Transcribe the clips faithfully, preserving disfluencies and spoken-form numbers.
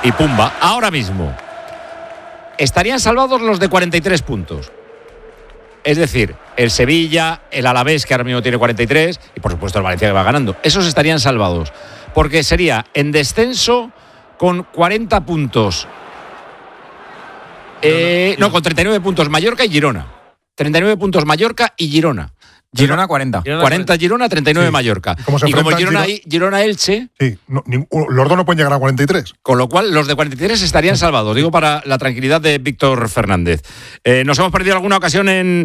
y pumba. Ahora mismo estarían salvados los de cuarenta y tres puntos. Es decir, el Sevilla, el Alavés, que ahora mismo tiene cuarenta y tres, y por supuesto el Valencia, que va ganando. Esos estarían salvados, porque sería en descenso con cuarenta puntos. Eh, no, con treinta y nueve puntos Mallorca y Girona. treinta y nueve puntos Mallorca y Girona. Girona cuarenta. cuarenta Girona, treinta y nueve sí. Mallorca. ¿Y, ¿Cómo y como Girona, Girona, Girona Elche. Sí, no, ni, los dos no pueden llegar a cuarenta y tres. Con lo cual, los de cuarenta y tres estarían salvados. Digo, para la tranquilidad de Víctor Fernández. Eh, ¿Nos hemos perdido alguna ocasión en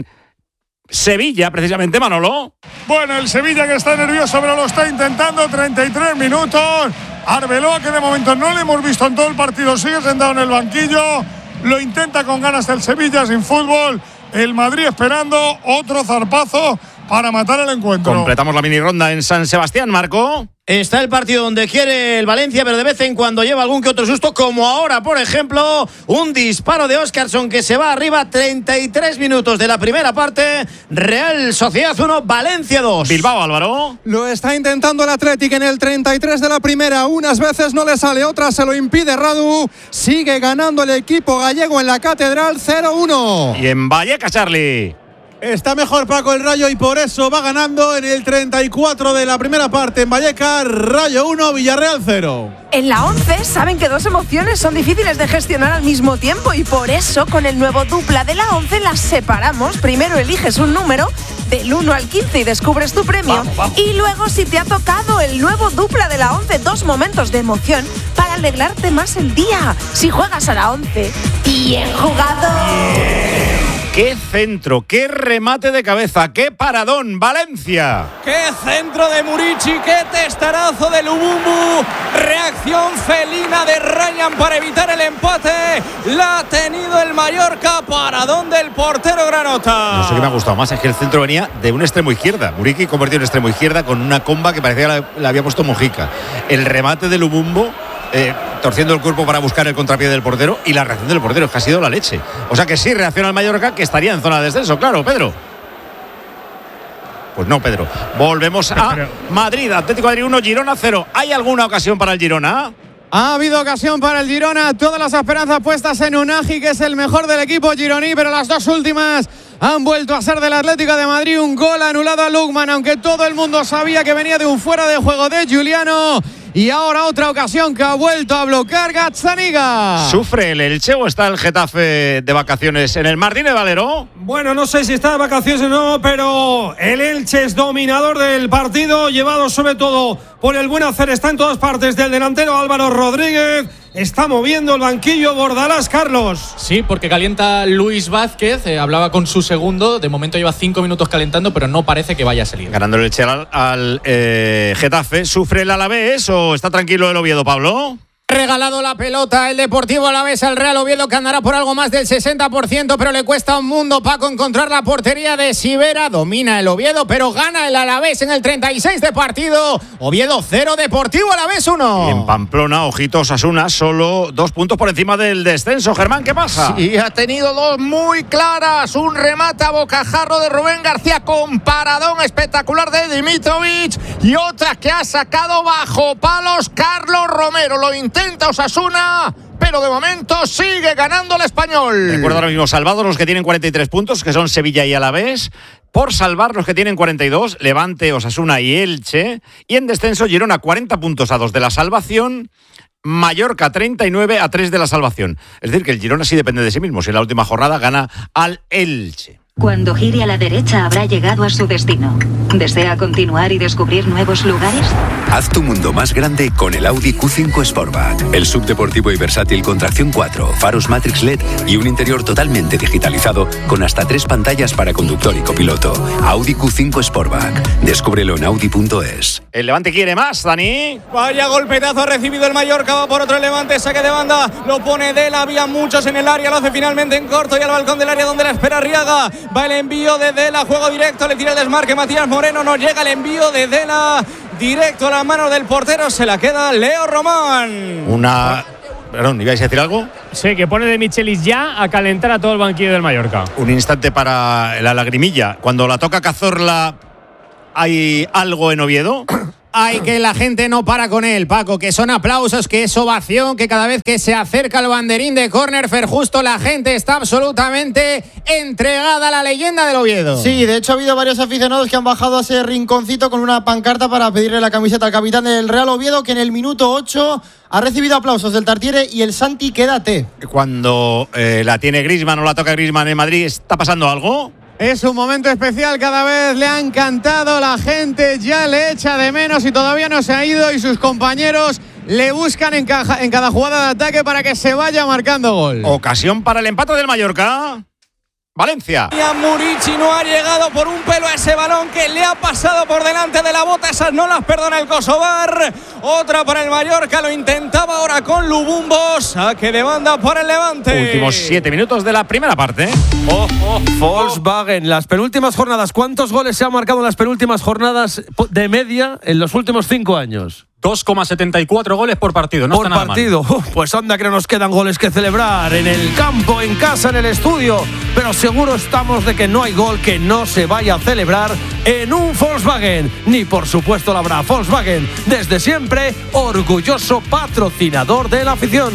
Sevilla, precisamente, Manolo? Bueno, el Sevilla que está nervioso, pero lo está intentando. treinta y tres minutos. Arbeloa, que de momento no le hemos visto en todo el partido, sigue sentado en el banquillo. Lo intenta con ganas el Sevilla sin fútbol. El Madrid esperando otro zarpazo para matar el encuentro. Completamos la mini ronda en San Sebastián, Marco. Está el partido donde quiere el Valencia, pero de vez en cuando lleva algún que otro susto, como ahora, por ejemplo, un disparo de Óscarson que se va arriba. Treinta y tres minutos de la primera parte. Real Sociedad uno, Valencia dos. Bilbao, Álvaro. Lo está intentando el Athletic en el treinta y tres de la primera. Unas veces no le sale, otras se lo impide Radu. Sigue ganando el equipo gallego en la Catedral cero uno. Y en Vallecas, Charlie. Está mejor Paco el Rayo y por eso va ganando en el treinta y cuatro de la primera parte en Vallecas. Rayo uno, Villarreal cero. En la once saben que dos emociones son difíciles de gestionar al mismo tiempo y por eso con el nuevo dupla de la once las separamos. Primero eliges un número del uno al quince y descubres tu premio. Vamos, vamos. Y luego, si te ha tocado el nuevo dupla de la once, dos momentos de emoción para alegrarte más el día. Si juegas a la once, bien jugado. Yeah. ¡Qué centro! ¡Qué remate de cabeza! ¡Qué paradón! ¡Valencia! ¡Qué centro de Murici! ¡Qué testarazo de Lubumbu! Reacción felina de Ryan para evitar el empate. La ha tenido el Mallorca. Paradón del portero Granota. No sé qué me ha gustado más. Es que el centro venía de un extremo izquierda. Murici convirtió en extremo izquierda con una comba que parecía que la, la había puesto Mojica. El remate de Lubumbu. Eh, torciendo el cuerpo para buscar el contrapié del portero y la reacción del portero, que ha sido la leche. O sea que sí reacciona el Mallorca, que estaría en zona de descenso, claro, Pedro. Pues no, Pedro. Volvemos a Pero... Madrid, Atlético de Madrid uno, Girona cero. ¿Hay alguna ocasión para el Girona? Ha habido ocasión para el Girona, todas las esperanzas puestas en Unagi, que es el mejor del equipo gironí, pero las dos últimas han vuelto a ser del Atlético de Madrid. Un gol anulado a Lukman, aunque todo el mundo sabía que venía de un fuera de juego de Giuliano. Y ahora otra ocasión que ha vuelto a bloquear Gazzaniga. ¿Sufre el Elche o está el Getafe de vacaciones en el Martínez Valero? Bueno, no sé si está de vacaciones o no, pero el Elche es dominador del partido, llevado sobre todo por el buen hacer. Está en todas partes del delantero Álvaro Rodríguez. Está moviendo el banquillo Bordalás, Carlos. Sí, porque calienta Luis Vázquez. Eh, hablaba con su segundo. De momento lleva cinco minutos calentando, pero no parece que vaya a salir. Ganando el Elche al, al eh, Getafe. ¿Sufre el Alavés o está tranquilo el Oviedo, Pablo? Regalado la pelota el Deportivo Alavés al Real Oviedo, que andará por algo más del sesenta por ciento, pero le cuesta un mundo, Paco, encontrar la portería de Sivera. Domina el Oviedo, pero gana el Alavés en el treinta y seis de partido. Oviedo cero, Deportivo Alavés uno. Y en Pamplona, ojitos, Osasuna, solo dos puntos por encima del descenso. Germán, ¿qué pasa? Sí, ha tenido dos muy claras. Un remate a bocajarro de Rubén García con paradón espectacular de Dimitrovic, y otra que ha sacado bajo palos Carlos Romero. Lo intenta Osasuna, pero de momento sigue ganando el Español. Recuerda ahora mismo salvados los que tienen cuarenta y tres puntos, que son Sevilla y Alavés. Por salvar los que tienen cuarenta y dos, Levante, Osasuna y Elche. Y en descenso, Girona, cuarenta puntos a dos de la salvación. Mallorca, treinta y nueve a tres de la salvación. Es decir, que el Girona sí depende de sí mismo. Si en la última jornada gana al Elche. Cuando gire a la derecha habrá llegado a su destino. ¿Desea continuar y descubrir nuevos lugares? Haz tu mundo más grande con el Audi Q cinco Sportback. El subdeportivo y versátil con tracción cuatro, faros Matrix L E D y un interior totalmente digitalizado con hasta tres pantallas para conductor y copiloto. Audi Q cinco Sportback. Descúbrelo en audi punto es. El Levante quiere más, Dani. Vaya golpetazo ha recibido el Mallorca. Va por otro Levante, saque de banda. Lo pone Dela, había muchos en el área. Lo hace finalmente en corto y al balcón del área donde la espera Arriaga. Va el envío de Dela, juego directo, le tira el desmarque Matías Moreno, no llega el envío de Dela, directo a las manos del portero, se la queda Leo Román. Una... Perdón, ¿ibais a decir algo? Sí, que pone de Michelis ya a calentar a todo el banquillo del Mallorca. Un instante para la lagrimilla. Cuando la toca Cazorla, ¿hay algo en Oviedo? Ay, que la gente no para con él, Paco, que son aplausos, que es ovación, que cada vez que se acerca el banderín de córner, Fer Justo, la gente está absolutamente entregada a la leyenda del Oviedo. Sí, de hecho ha habido varios aficionados que han bajado a ese rinconcito con una pancarta para pedirle la camiseta al capitán del Real Oviedo, que en el minuto ocho ha recibido aplausos del Tartiere y el Santi quédate. Cuando eh, la tiene Griezmann o la toca Griezmann en Madrid, ¿está pasando algo? Es un momento especial, cada vez le han cantado, la gente ya le echa de menos y todavía no se ha ido y sus compañeros le buscan en, caja, en cada jugada de ataque para que se vaya marcando gol. Ocasión para el empate del Mallorca. Valencia. Y a Murici no ha llegado por un pelo a ese balón que le ha pasado por delante de la bota. Esas no las perdona el Kosovar. Otra para el Mallorca. Lo intentaba ahora con Lubumbo. Saque de banda por el Levante. Últimos siete minutos de la primera parte. Oh, oh, Volkswagen. Las penúltimas jornadas. ¿Cuántos goles se han marcado en las penúltimas jornadas de media en los últimos cinco años? dos coma setenta y cuatro goles por partido, no por está nada partido. mal. Uh, pues anda que no nos quedan goles que celebrar en el campo, en casa, en el estudio. Pero seguro estamos de que no hay gol que no se vaya a celebrar en un Volkswagen. Ni por supuesto la habrá. Volkswagen, desde siempre, orgulloso patrocinador de la afición.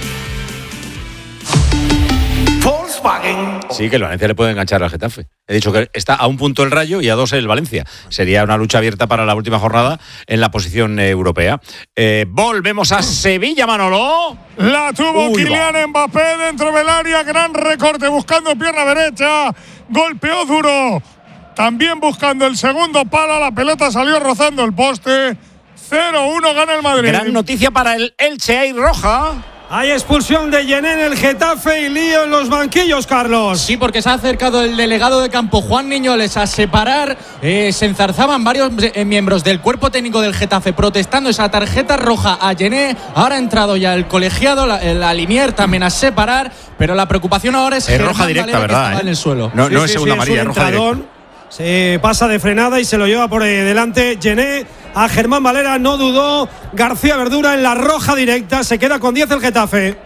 Volkswagen. Sí, que el Valencia le puede enganchar al Getafe. He dicho que está a un punto el Rayo y a dos el Valencia. Sería una lucha abierta para la última jornada en la posición eh, europea. Eh, volvemos a Sevilla, Manolo. La tuvo Uy, Kylian va. Mbappé dentro del área. Gran recorte buscando pierna derecha. Golpeó duro. También buscando el segundo palo. La pelota salió rozando el poste. cero uno gana el Madrid. Gran noticia para el Elche. Hay roja. Hay expulsión de Yené en el Getafe y lío en los banquillos, Carlos. Sí, porque se ha acercado el delegado de campo, Juan Niñoles, a separar. Eh, se enzarzaban varios eh, miembros del cuerpo técnico del Getafe protestando esa tarjeta roja a Yené. Ahora ha entrado ya el colegiado, la, la Linier también a separar. Pero la preocupación ahora es, es Germán roja directa, Valera, ¿verdad? Que estaba ¿eh? en el suelo. No, sí, no sí, es segunda sí, amarilla, es un roja directa. entradón. Se pasa de frenada y se lo lleva por delante Yené a Germán Valera. No dudó García Verdura en la roja directa. Se queda con diez el Getafe.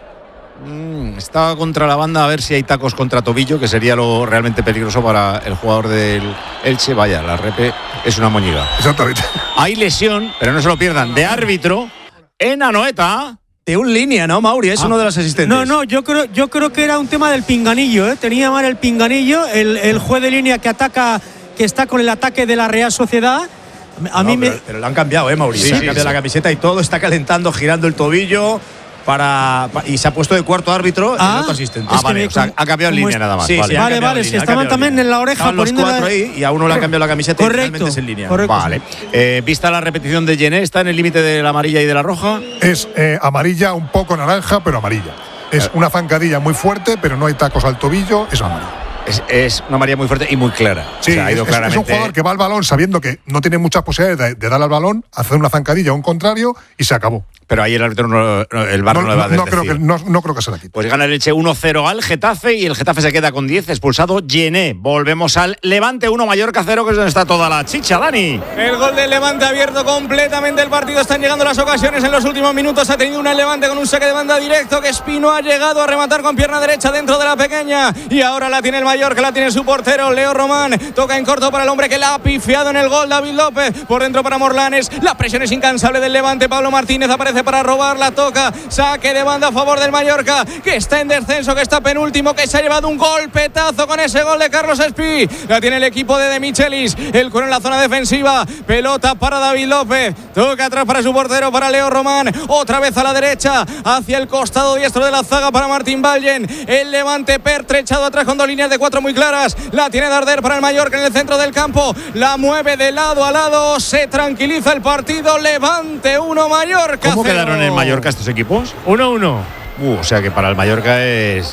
Mm, está contra la banda a ver si hay tacos contra tobillo, que sería lo realmente peligroso para el jugador del Elche. Vaya, la repe es una moñiga. Exactamente. Hay lesión, pero no se lo pierdan, de árbitro en Anoeta. De un línea, ¿no, Mauri? Es ah. uno de los asistentes. No, no, yo creo, yo creo que era un tema del pinganillo, ¿eh? Tenía mal el pinganillo, el, el juez de línea que ataca, que está con el ataque de la Real Sociedad. A no, mí pero, me... pero lo han cambiado, ¿eh, Mauri? Sí, Se sí, han cambiado sí. la camiseta y todo, está calentando, girando el tobillo. Para, y se ha puesto de cuarto árbitro ah, el otro asistente. Ah, vale, o sea, ha cambiado en línea nada más. Sí, vale, sí, vale, vale, es que estaban también en la oreja. Estaban los cuatro ahí y a uno le han cambiado la camiseta correcto, y finalmente es en línea. Correcto. Vale. Eh, vista la repetición de Yené, ¿está en el límite de la amarilla y de la roja? Es eh, amarilla, un poco naranja, pero amarilla. Es una zancadilla muy fuerte, pero no hay tacos al tobillo, es amarilla. Es, es una amarilla muy fuerte y muy clara. Sí, o sea, ha ido es, claramente... es un jugador que va al balón sabiendo que no tiene muchas posibilidades de, de dar al balón, hacer una zancadilla o un contrario y se acabó. Pero ahí el árbitro, no, no, el V A R no, no le va a no, decir. creo que, no, no creo que se la quite. Pues gana el Elche uno cero al Getafe y el Getafe se queda con diez, expulsado Yené. Volvemos al Levante uno, Mallorca cero, que es donde está toda la chicha, Dani. El gol del Levante ha abierto completamente el partido. Están llegando las ocasiones en los últimos minutos. Ha tenido una el Levante con un saque de banda directo, que Espino ha llegado a rematar con pierna derecha dentro de la pequeña. Y ahora la tiene el Mallorca, la tiene su portero, Leo Román. Toca en corto para el hombre que la ha pifiado en el gol, David López. Por dentro para Morlanes. La presión es incansable del Levante. Pablo Martínez aparece para robarla. Toca, saque de banda a favor del Mallorca, que está en descenso, que está penúltimo, que se ha llevado un golpetazo con ese gol de Carlos Espí. La tiene el equipo de De Michelis, el cuero en la zona defensiva, pelota para David López, toca atrás para su portero, para Leo Román, otra vez a la derecha, hacia el costado diestro de la zaga para Martín Vallen. El Levante pertrechado atrás con dos líneas de cuatro muy claras, la tiene Darder para el Mallorca en el centro del campo, la mueve de lado a lado, se tranquiliza el partido. Levante uno, Mallorca ¿Cómo cero. quedaron en Mallorca estos equipos? uno uno. Uh, o sea que para el Mallorca es...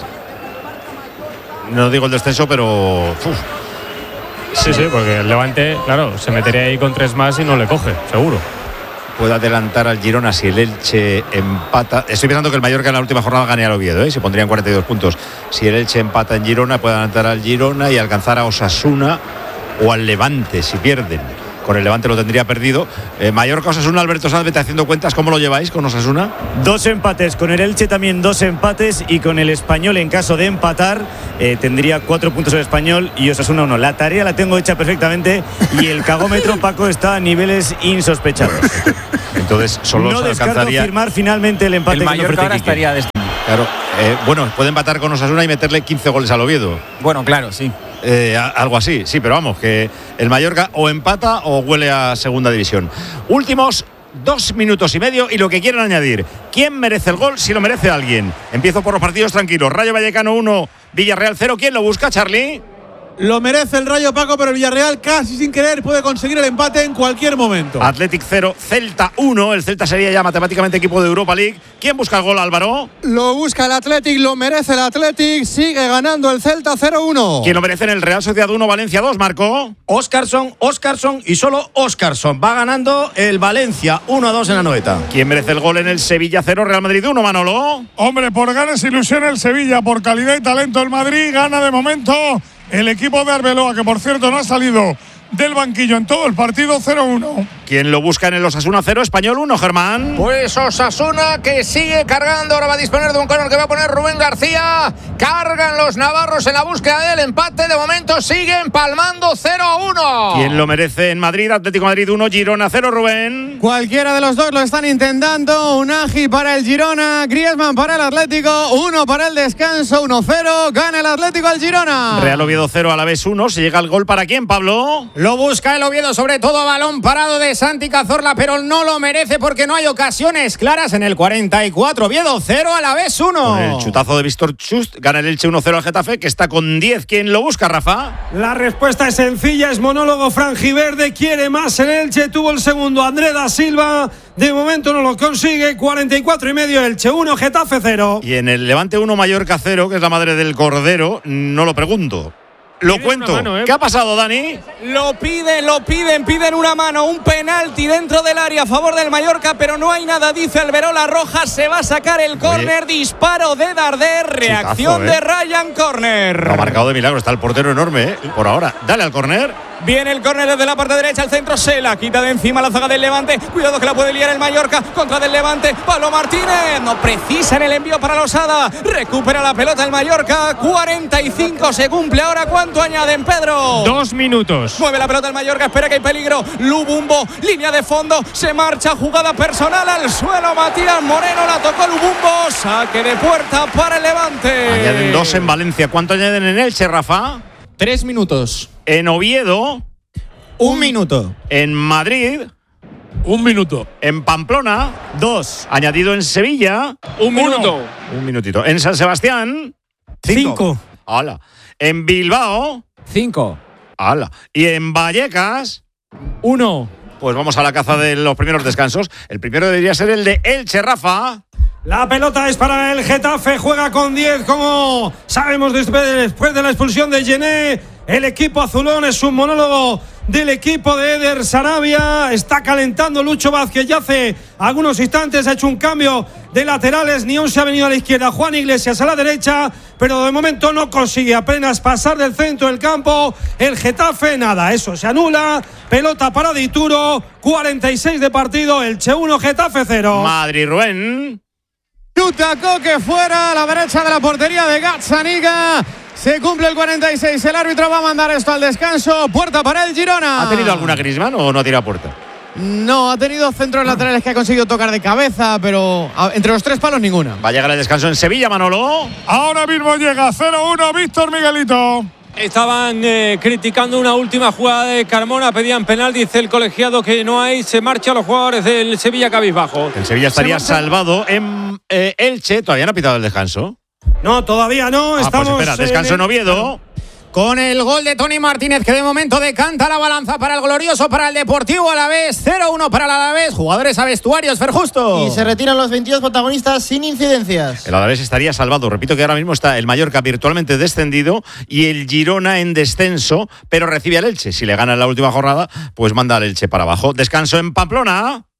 No digo el descenso, pero... Uf. Sí, sí, porque el Levante, claro, se metería ahí con tres más y no le coge, seguro. Puede adelantar al Girona si el Elche empata. Estoy pensando que el Mallorca en la última jornada gane al Oviedo, ¿eh? Se pondrían cuarenta y dos puntos. Si el Elche empata en Girona, puede adelantar al Girona y alcanzar a Osasuna o al Levante si pierden. con el Levante lo tendría perdido. Eh, Mallorca, Osasuna, Alberto Sanz, vete haciendo cuentas, ¿cómo lo lleváis con Osasuna? Dos empates, con el Elche también dos empates y con el Español en caso de empatar eh, tendría cuatro puntos el Español y Osasuna uno. La tarea la tengo hecha perfectamente y el cagómetro, Paco, está a niveles insospechados. Entonces solo no se descarto alcanzaría firmar finalmente el empate. El Mallorca ahora estaría destinado. Claro, eh, bueno, puede empatar con Osasuna y meterle quince goles al Oviedo. Bueno, claro, sí. Eh, a, algo así, sí, pero vamos, que el Mallorca o empata o huele a segunda división. Últimos dos minutos y medio y lo que quieran añadir. ¿Quién merece el gol? Si lo merece alguien. Empiezo por los partidos tranquilos. Rayo Vallecano uno, Villarreal cero. ¿Quién lo busca, Charlie? Lo merece el Rayo, Paco, pero el Villarreal casi sin querer puede conseguir el empate en cualquier momento. Athletic cero, Celta uno. El Celta sería ya matemáticamente equipo de Europa League. ¿Quién busca el gol, Álvaro? Lo busca el Athletic, lo merece el Athletic. Sigue ganando el Celta cero uno. ¿Quién lo merece en el Real Sociedad uno, Valencia dos, Marco? Óscarson, Óscarson y solo Óscarson. Va ganando el Valencia uno a dos en la noveta. ¿Quién merece el gol en el Sevilla cero, Real Madrid uno, Manolo? Hombre, por ganas e ilusión el Sevilla, por calidad y talento el Madrid, gana de momento el equipo de Arbeloa, que por cierto no ha salido del banquillo en todo el partido, cero uno. ¿Quién lo busca en el Osasuna cero, Español uno, Germán? Pues Osasuna, que sigue cargando, ahora va a disponer de un córner que va a poner Rubén García. Cargan los navarros en la búsqueda del empate, de momento siguen palmando cero a uno. ¿Quién lo merece en Madrid? Atlético Madrid uno, Girona cero, Rubén. Cualquiera de los dos lo están intentando. Unagi para el Girona, Griezmann para el Atlético, uno para el descanso, uno cero, gana el Atlético al Girona. Real Oviedo cero, Alavés uno, se llega el gol para quién, Pablo? Lo busca el Oviedo, sobre todo a balón parado de Santi Cazorla, pero no lo merece porque no hay ocasiones claras en el cuarenta y cuatro. Oviedo cero, Alavés uno. Con el chutazo de Víctor Chust, gana el Elche uno cero al Getafe, que está con diez. ¿Quién lo busca, Rafa? La respuesta es sencilla, es monólogo franjiverde, quiere más el Elche, tuvo el segundo André da Silva, de momento no lo consigue, cuarenta y cuatro y medio, Elche uno, Getafe cero. Y en el Levante uno, Mallorca cero, que es la madre del Cordero, no lo pregunto. Lo cuento. Mano, ¿eh? ¿Qué ha pasado, Dani? Lo piden, lo piden, piden una mano, un penalti dentro del área a favor del Mallorca, pero no hay nada, dice Alberola Roja, se va a sacar el córner, disparo de Darder, reacción Chutazo, ¿eh? de Ryan, córner. Lo ha marcado de milagro, está el portero enorme, ¿eh? Por ahora. Dale al córner. Viene el córner desde la parte derecha, al centro se la quita de encima la zaga del Levante. Cuidado que la puede liar el Mallorca contra del Levante. Pablo Martínez no precisa en el envío para Losada. Recupera la pelota el Mallorca. cuarenta y cinco se cumple ahora. ¿Cuánto añaden, Pedro? Dos minutos. Mueve la pelota el Mallorca, espera que hay peligro. Lubumbo, línea de fondo. Se marcha, jugada personal al suelo. Matías Moreno la tocó Lubumbo. Saque de puerta para el Levante. Añaden dos en Valencia. ¿Cuánto añaden en Elche, Rafa? Tres minutos. En Oviedo, un minuto. En Madrid, un minuto. En Pamplona, dos. Añadido en Sevilla, un minuto. Un minutito. En San Sebastián, cinco. Hala. En Bilbao, cinco. Hala. Y en Vallecas, uno. Pues vamos a la caza de los primeros descansos. El primero debería ser el de Elche, Rafa. La pelota es para el Getafe, juega con diez, como sabemos después de la expulsión de Gené. El equipo azulón, es un monólogo del equipo de Eder Sarabia. Está calentando Lucho Vázquez ya hace algunos instantes. Ha hecho un cambio de laterales. Nión se ha venido a la izquierda, Juan Iglesias a la derecha, pero de momento no consigue apenas pasar del centro del campo. El Getafe, nada, eso se anula. Pelota para Dituro, cuarenta y seis de partido. Elche uno, Getafe cero. Madrid, Rubén. Chuta Coque fuera a la derecha de la portería de Gazzaniga. Se cumple el cuarenta y seis. El árbitro va a mandar esto al descanso. Puerta para el Girona. ¿Ha tenido alguna Griezmann o no ha tirado puerta? No, ha tenido centros laterales que ha conseguido tocar de cabeza, pero entre los tres palos ninguna. Va a llegar el descanso en Sevilla, Manolo. Ahora mismo llega cero uno, Víctor Miguelito. Estaban eh, criticando una última jugada de Carmona, pedían penal, dice el colegiado que no hay, se marchan los jugadores del Sevilla cabizbajo. El Sevilla estaría salvado en eh, Elche, todavía no ha pitado el descanso. No, todavía no, ah, estamos… Pues espera, descanso en Oviedo. Con el gol de Tony Martínez, que de momento decanta la balanza para el glorioso, para el Deportivo Alavés, cero uno para el Alavés, jugadores a vestuarios, Fer Justo. Y se retiran los veintidós protagonistas sin incidencias. El Alavés estaría salvado, repito que ahora mismo está el Mallorca virtualmente descendido y el Girona en descenso, pero recibe al Elche. Si le gana en la última jornada, pues manda al Elche para abajo. Descanso en Pamplona.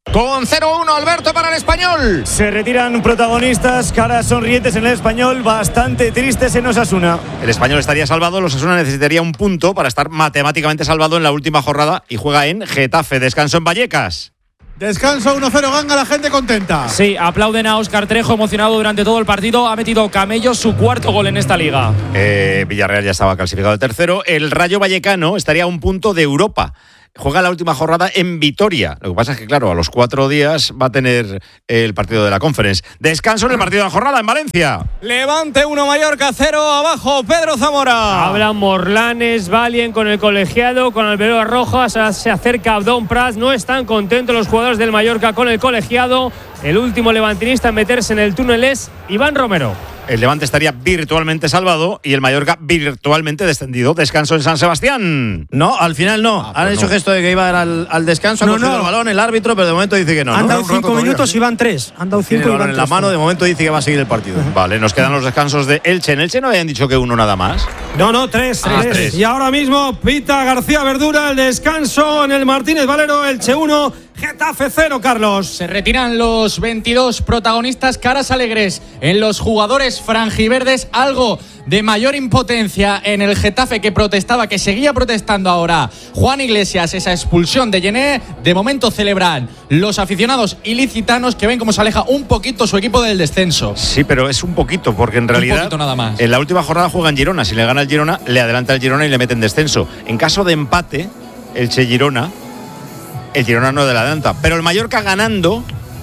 Con cero uno, Alberto, para el Español. Se retiran protagonistas, caras sonrientes en el Español, bastante tristes en Osasuna. El Español estaría salvado, el Osasuna necesitaría un punto para estar matemáticamente salvado en la última jornada y juega en Getafe. Descanso en Vallecas. Descanso uno cero, ganga, la gente contenta. Sí, aplauden a Óscar Trejo, emocionado durante todo el partido. Ha metido Camello su cuarto gol en esta liga. Eh, Villarreal ya estaba clasificado de tercero. El Rayo Vallecano estaría a un punto de Europa. Juega la última jornada en Vitoria. Lo que pasa es que, claro, a los cuatro días va a tener el partido de la Conference. Descanso en el partido de la jornada en Valencia. Levante uno, Mallorca cero, abajo Pedro Zamora. Hablan Morlanes, Valien con el colegiado, con Alberola Rojas, se acerca Abdón Prats. No están contentos los jugadores del Mallorca con el colegiado. El último levantinista en meterse en el túnel es Iván Romero. El Levante estaría virtualmente salvado y el Mallorca virtualmente descendido. Descanso en San Sebastián. No, al final no. Ah, Han pues hecho no. gesto de que iba al, al descanso, ha no, cogido no. el balón, el árbitro, pero de momento dice que no. Han ¿no? dado cinco minutos y van tres. Han dado cinco Tiene el y van balón en la tres. mano, de momento dice que va a seguir el partido. Vale, nos quedan los descansos de Elche. En Elche no habían dicho que uno nada más. No, no, tres, Ah, tres. tres. Y ahora mismo pita García Verdura el descanso en el Martínez Valero, Elche uno, Getafe cero, Carlos. Se retiran los veintidós protagonistas, caras alegres en los jugadores franjiverdes, algo de mayor impotencia en el Getafe que protestaba, que seguía protestando ahora Juan Iglesias, esa expulsión de Yené. De momento celebran los aficionados ilicitanos que ven cómo se aleja un poquito su equipo del descenso. Sí, pero es un poquito, porque en realidad un poquito nada más. En la última jornada juegan Girona. Si le gana el Girona, le adelanta el Girona y le meten descenso. En caso de empate, Elche-Girona, el Girona no le adelanta. Pero el Mallorca ganando,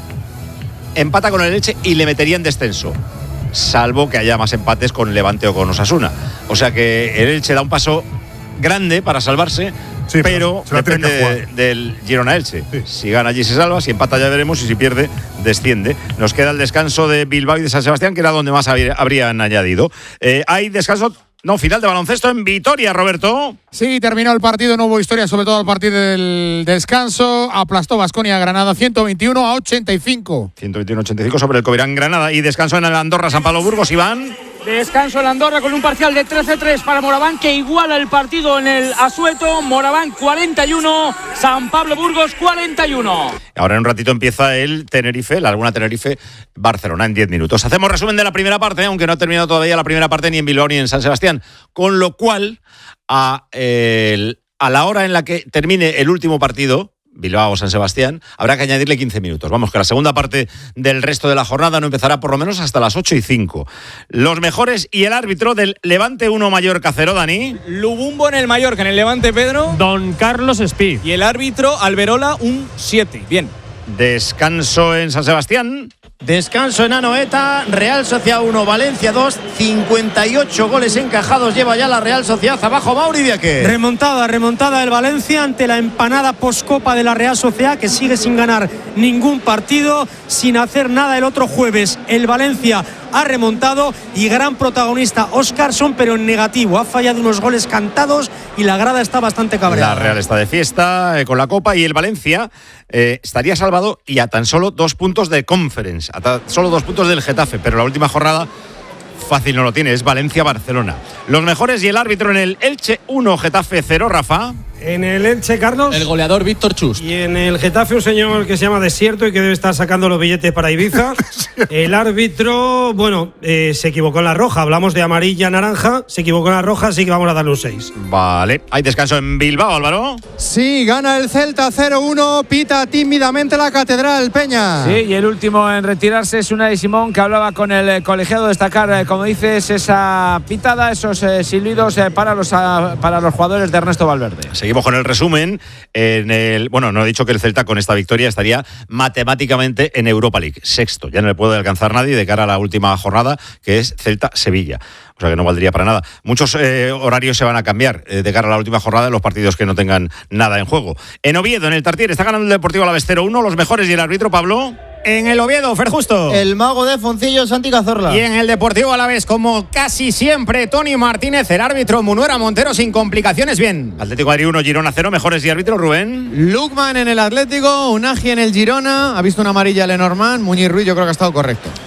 empata con el Elche y le metería en descenso. Salvo que haya más empates con Levante o con Osasuna. O sea que el Elche da un paso grande para salvarse, sí, pero, pero depende de, del Girona-Elche. Sí. Si gana allí se salva, si empata ya veremos, y si pierde, desciende. Nos queda el descanso de Bilbao y de San Sebastián, que era donde más habrían añadido. Eh, hay descanso... No, final de baloncesto en Vitoria, Roberto. Sí, terminó el partido, no hubo historia, sobre todo al partir del descanso. Aplastó Baskonia Granada ciento veintiuno a ochenta y cinco. ciento veintiuno a ochenta y cinco sobre el Covirán Granada. Y descanso en el Andorra San Pablo Burgos, Iván. Descanso en Andorra con un parcial de trece a tres para Moraván, que iguala el partido en el Asueto. Moraván cuarenta y uno, San Pablo Burgos cuarenta y uno. Ahora en un ratito empieza el Tenerife, la Laguna Tenerife, Barcelona en diez minutos. Hacemos resumen de la primera parte, aunque no ha terminado todavía la primera parte ni en Bilbao ni en San Sebastián. Con lo cual, a, el, a la hora en la que termine el último partido, Bilbao o San Sebastián, habrá que añadirle quince minutos. Vamos, que la segunda parte del resto de la jornada no empezará por lo menos hasta las ocho y cinco. Los mejores y el árbitro del Levante uno Mallorca cero, Dani. Lubumbo en el Mallorca, en el Levante, Pedro. Don Carlos Espí. Y el árbitro Alberola un siete. Bien. Descanso en San Sebastián. Descanso en Anoeta, Real Sociedad uno, Valencia dos, cincuenta y ocho goles encajados lleva ya la Real Sociedad. Abajo Mauri Diaque. Remontada, remontada del Valencia ante la empanada poscopa de la Real Sociedad, que sigue sin ganar ningún partido, sin hacer nada el otro jueves. El Valencia ha remontado y gran protagonista Óscarson, pero en negativo. Ha fallado unos goles cantados y la grada está bastante cabreada. La Real está de fiesta eh, con la Copa, y el Valencia eh, estaría salvado y a tan solo dos puntos de Conference, a tan solo dos puntos del Getafe, pero la última jornada fácil no lo tiene, es Valencia-Barcelona. Los mejores y el árbitro en el Elche uno, Getafe cero, Rafa. En el Elche, Carlos. El goleador Víctor Chust. Y en el Getafe un señor que se llama Desierto y que debe estar sacando los billetes para Ibiza. El árbitro, bueno, eh, se equivocó en la roja. Hablamos de amarilla, naranja. Se equivocó en la roja, así que vamos a darle un seis. Vale. Hay descanso en Bilbao, Álvaro. Sí, gana el Celta cero uno. Pita tímidamente la Catedral, Peña. Sí, y el último en retirarse es Unai Simón, que hablaba con el colegiado. Destacar, eh, como dices, esa pitada, esos eh, silbidos eh, para, los, uh, para los jugadores de Ernesto Valverde. Seguimos con el resumen. En el, bueno, no he dicho que el Celta con esta victoria estaría matemáticamente en Europa League, sexto. Ya no le puede alcanzar nadie de cara a la última jornada, que es Celta-Sevilla. O sea que no valdría para nada. Muchos eh, horarios se van a cambiar eh, de cara a la última jornada en los partidos que no tengan nada en juego. En Oviedo, en el Tartiere, está ganando el Deportivo Alavés cero uno. Los mejores y el árbitro, Pablo. En el Oviedo, Fer Justo. El mago de Foncillo, Santi Cazorla. Y en el Deportivo Alavés, como casi siempre, Tony Martínez, el árbitro Munuera Montero, sin complicaciones, bien. Atlético de Madrid uno, Girona cero, mejores y árbitro, Rubén. Lukman en el Atlético, Unagi en el Girona. Ha visto una amarilla Lenormand, Muñiz Ruiz, yo creo que ha estado correcto.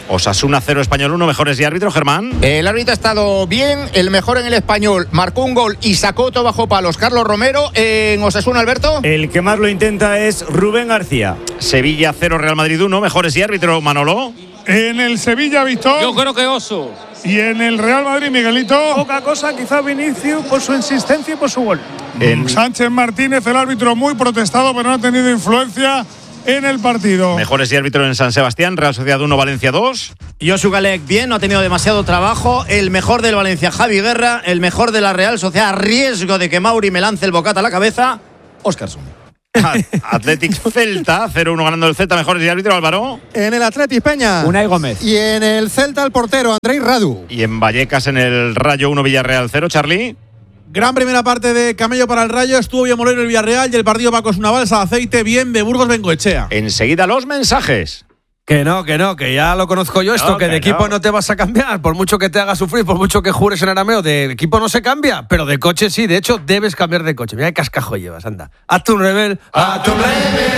Osasuna cero, Español uno, mejores y árbitro, Germán. El árbitro ha estado bien, el mejor en el Español. Marcó un gol y sacó otro bajo palos. Carlos Romero. En Osasuna, Alberto. El que más lo intenta es Rubén García. Sevilla cero, Real Madrid uno, mejores y árbitro, Manolo. En el Sevilla, Víctor. Yo creo que Oso. Y en el Real Madrid, Miguelito. Poca cosa, quizá Vinicius por su insistencia y por su gol. En Sánchez Martínez, el árbitro muy protestado, pero no ha tenido influencia en el partido. Mejores y árbitro en San Sebastián, Real Sociedad uno, Valencia dos. Josu Galec bien, no ha tenido demasiado trabajo. El mejor del Valencia, Javi Guerra. El mejor de la Real Sociedad, a riesgo de que Mauri me lance el bocata a la cabeza, Óscar Sund. Athletic Celta cero uno ganando el Celta, mejores y árbitro, Álvaro. En el Athletic Peña, Unai Gómez. Y en el Celta, el portero, Andrei Radu. Y en Vallecas, en el Rayo uno, Villarreal cero, Charlie. Gran primera parte de Camello para el Rayo. Estuvo bien Moreno el Villarreal y el partido Paco es una balsa de aceite bien de Burgos Bengoechea. Enseguida los mensajes. Que no, que no, que ya lo conozco yo esto, no, que, que de equipo no. no te vas a cambiar, por mucho que te haga sufrir, por mucho que jures en arameo, de equipo no se cambia, pero de coche sí, de hecho debes cambiar de coche. Mira qué cascajo llevas, anda. Hazte un Rebel, hazte un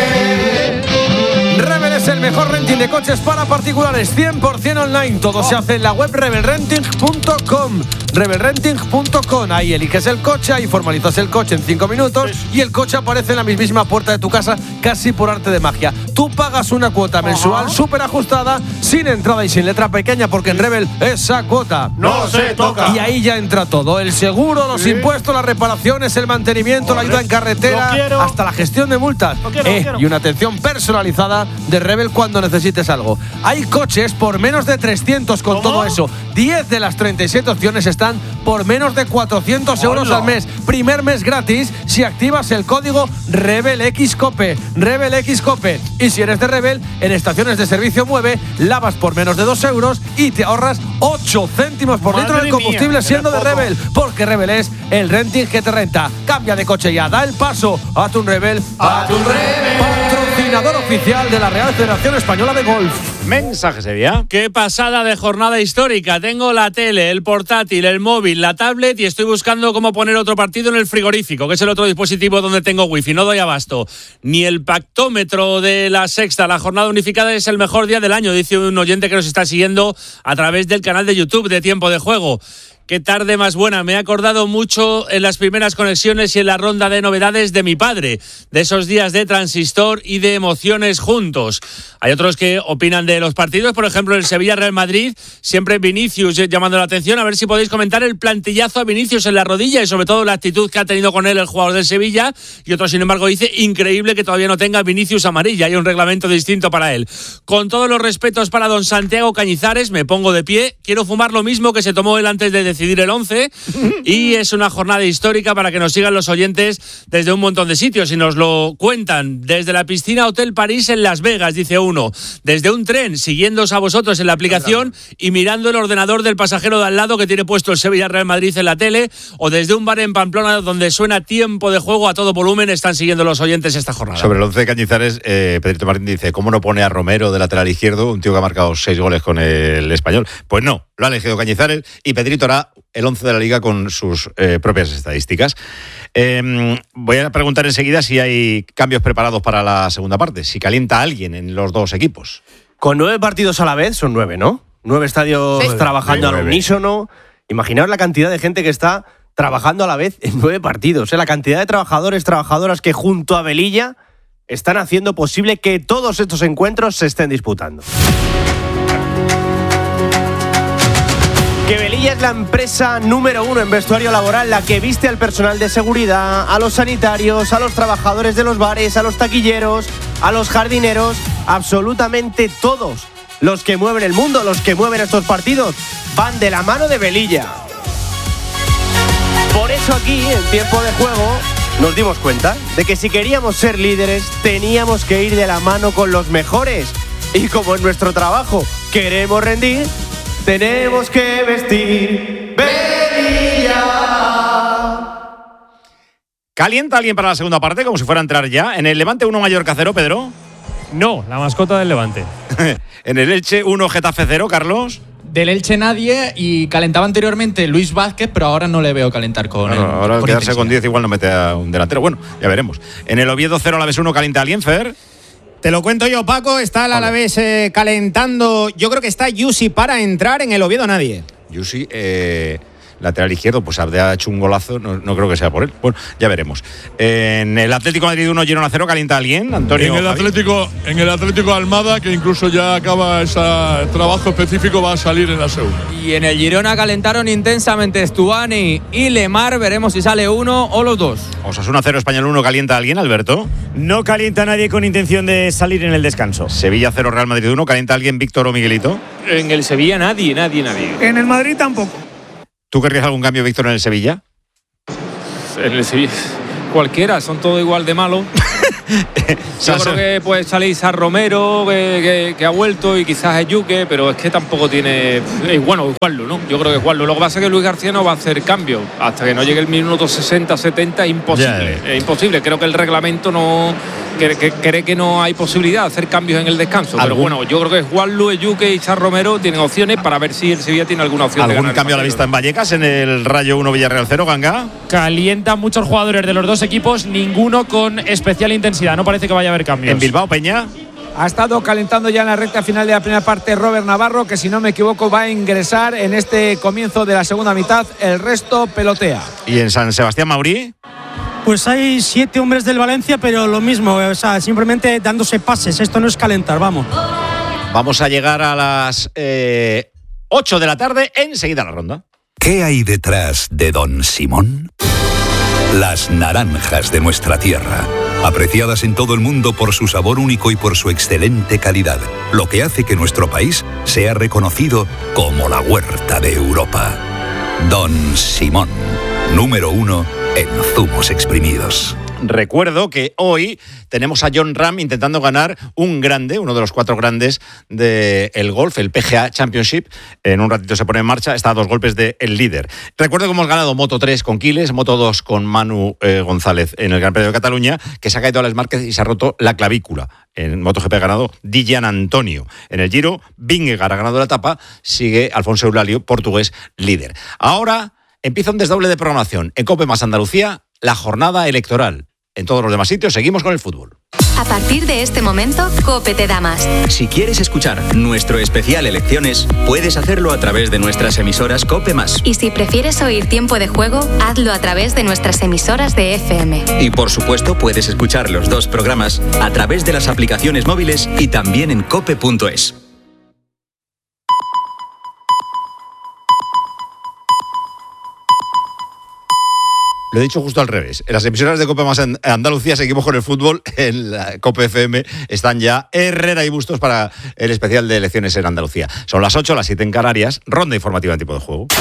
Rebel. Rebel es el mejor renting de coches para particulares, cien por ciento online. Todo oh. se hace en la web rebel renting punto com. rebel renting punto com. Ahí eliges el coche, ahí formalizas el coche en cinco minutos y el coche aparece en la mismísima puerta de tu casa, casi por arte de magia. Tú pagas una cuota mensual uh-huh. súper ajustada, sin entrada y sin letra pequeña, porque en Rebel esa cuota no se toca. Y ahí ya entra todo: el seguro, los sí. impuestos, las reparaciones, el mantenimiento, la ayuda en carretera, hasta la gestión de multas. Lo quiero, eh, lo quiero. Y una atención personalizada de Rebel cuando necesites algo. Hay coches por menos de trescientos con ¿Cómo? Todo eso. diez de las treinta y siete opciones están por menos de cuatrocientos euros Hola. Al mes. Primer mes gratis si activas el código RebelXCope. RebelXCope. Y si eres de Rebel, en estaciones de servicio Mueve, lavas por menos de dos euros y te ahorras ocho céntimos por litro de combustible mía, siendo de Rebel. Porque Rebel es el renting que te renta. Cambia de coche ya, da el paso. Haz un Rebel. Haz un Rebel. Patrocinador oficial de la Real Federación Española de Golf. Mensaje, Sevilla. Qué pasada de jornada histórica. Tengo la tele, el portátil, el móvil, la tablet y estoy buscando cómo poner otro partido en el frigorífico, que es el otro dispositivo donde tengo wifi. No doy abasto. Ni el pactómetro de la sexta, la jornada unificada, es el mejor día del año, dice un oyente que nos está siguiendo a través del canal de YouTube de Tiempo de Juego. Qué tarde más buena. Me he acordado mucho en las primeras conexiones y en la ronda de novedades de mi padre, de esos días de transistor y de emociones juntos. Hay otros que opinan de los partidos, por ejemplo el Sevilla-Real Madrid, siempre Vinicius llamando la atención. A ver si podéis comentar el plantillazo a Vinicius en la rodilla y sobre todo la actitud que ha tenido con él el jugador del Sevilla. Y otro, sin embargo, dice increíble que todavía no tenga Vinicius amarilla. Hay un reglamento distinto para él. Con todos los respetos para don Santiago Cañizares, me pongo de pie. Quiero fumar lo mismo que se tomó él antes de decidir el once y es una jornada histórica para que nos sigan los oyentes desde un montón de sitios y nos lo cuentan desde la piscina Hotel París en Las Vegas, dice uno, desde un tren siguiéndoos a vosotros en la aplicación y mirando el ordenador del pasajero de al lado que tiene puesto el Sevilla Real Madrid en la tele, o desde un bar en Pamplona donde suena Tiempo de Juego a todo volumen. Están siguiendo los oyentes esta jornada. Sobre el once de Cañizares, eh, Pedrito Martín dice, ¿cómo no pone a Romero de lateral izquierdo, un tío que ha marcado seis goles con el Español? Pues no, lo ha elegido Cañizares y Pedrito hará el once de la Liga con sus eh, propias estadísticas. Eh, voy a preguntar enseguida si hay cambios preparados para la segunda parte, si calienta alguien en los dos equipos. Con nueve partidos a la vez, son nueve, ¿no? Nueve estadios sí. trabajando sí, al unísono. Imaginaos la cantidad de gente que está trabajando a la vez en nueve partidos. ¿eh? La cantidad de trabajadores, trabajadoras que junto a Velilla están haciendo posible que todos estos encuentros se estén disputando. Que Velilla es la empresa número uno en vestuario laboral, la que viste al personal de seguridad, a los sanitarios, a los trabajadores de los bares, a los taquilleros, a los jardineros, absolutamente todos los que mueven el mundo, los que mueven estos partidos, van de la mano de Velilla. Por eso aquí, en Tiempo de Juego, nos dimos cuenta de que si queríamos ser líderes, teníamos que ir de la mano con los mejores. Y como en nuestro trabajo queremos rendir, tenemos que vestir Velilla. ¿Calienta alguien para la segunda parte, como si fuera a entrar ya? ¿En el Levante uno Mallorca cero, Pedro? No, la mascota del Levante. ¿En el Elche uno Getafe cero, Carlos? Del Elche nadie, y calentaba anteriormente Luis Vázquez, pero ahora no le veo calentar con claro, él. Ahora al con quedarse con diez igual no mete a un delantero. Bueno, ya veremos. En el Oviedo cero Alavés uno, ¿calienta alguien, Fer? Te lo cuento yo, Paco. Está el Alavés eh, calentando. Yo creo que está Yusi para entrar. En el Oviedo nadie. Yusi, eh, lateral izquierdo, pues ha hecho un golazo. No, no creo que sea por él. Bueno, ya veremos. En el Atlético de Madrid uno, Girona cero, ¿calienta alguien? Antonio. En el Atlético, en el Atlético Almada, que incluso ya acaba ese trabajo específico, va a salir en la segunda. Y en el Girona calentaron intensamente Stuani y Lemar. Veremos si sale uno o los dos. Osasuna cero, Español uno, ¿calienta alguien, Alberto? No calienta nadie con intención de salir en el descanso. Sevilla cero, Real Madrid uno, ¿calienta alguien, Víctor o Miguelito? En el Sevilla nadie, nadie, nadie. En el Madrid tampoco. ¿Tú querrías algún cambio, Víctor, en el Sevilla? En el Sevilla cualquiera, son todos igual de malos. Yo creo que puede salir San Romero, que, que, que ha vuelto, y quizás Yuque, pero es que tampoco tiene. Es bueno, Juanlu, ¿no? Yo creo que Juanlu. Lo que pasa es que Luis García no va a hacer cambio. Hasta que no llegue el minuto sesenta, setenta, es imposible. Yeah. Es imposible. Creo que el reglamento no. Que, que, cree que no hay posibilidad de hacer cambios en el descanso. Pero bueno, yo creo que Juanlu, Yuque y San Romero tienen opciones para ver si el Sevilla tiene alguna opción. ¿Algún de ganar cambio a la vista en Vallecas, en el Rayo uno, Villarreal cero, Ganga? Calientan muchos jugadores de los dos equipos, ninguno con especial intensidad. No parece que vaya a haber cambios. ¿En Bilbao, Peña? Ha estado calentando ya en la recta final de la primera parte Robert Navarro, que si no me equivoco va a ingresar en este comienzo de la segunda mitad. El resto pelotea. ¿Y en San Sebastián, Maurí? Pues hay siete hombres del Valencia, pero lo mismo, o sea, simplemente dándose pases. Esto no es calentar, vamos. Vamos a llegar a las eh, ocho de la tarde, enseguida la ronda. ¿Qué hay detrás de Don Simón? Las naranjas de nuestra tierra, apreciadas en todo el mundo por su sabor único y por su excelente calidad, lo que hace que nuestro país sea reconocido como la huerta de Europa. Don Simón, número uno en zumos exprimidos. Recuerdo que hoy tenemos a Jon Rahm intentando ganar un grande, uno de los cuatro grandes del golf, el P G A Championship. En un ratito se pone en marcha, está a dos golpes del líder. Recuerdo que hemos ganado Moto tres con Quiles, Moto dos con Manu eh, González en el Gran Premio de Cataluña, que se ha caído a Les Márquez y se ha roto la clavícula. En MotoGP ha ganado Dijan Antonio. En el Giro, Vingegaard ha ganado la etapa, sigue Alfonso Eulalio, portugués, líder. Ahora empieza un desdoble de programación. En COPE más Andalucía, la jornada electoral. En todos los demás sitios seguimos con el fútbol. A partir de este momento, COPE te da más. Si quieres escuchar nuestro especial Elecciones, puedes hacerlo a través de nuestras emisoras COPE más. Y si prefieres oír Tiempo de Juego, hazlo a través de nuestras emisoras de F M. Y por supuesto, puedes escuchar los dos programas a través de las aplicaciones móviles y también en cope punto es. Lo he dicho justo al revés. En las emisoras de COPE más Andalucía seguimos con el fútbol. En la COPE F M están ya Herrera y Bustos para el especial de elecciones en Andalucía. Son las ocho, las siete en Canarias. Ronda informativa en Tiempo de Juego.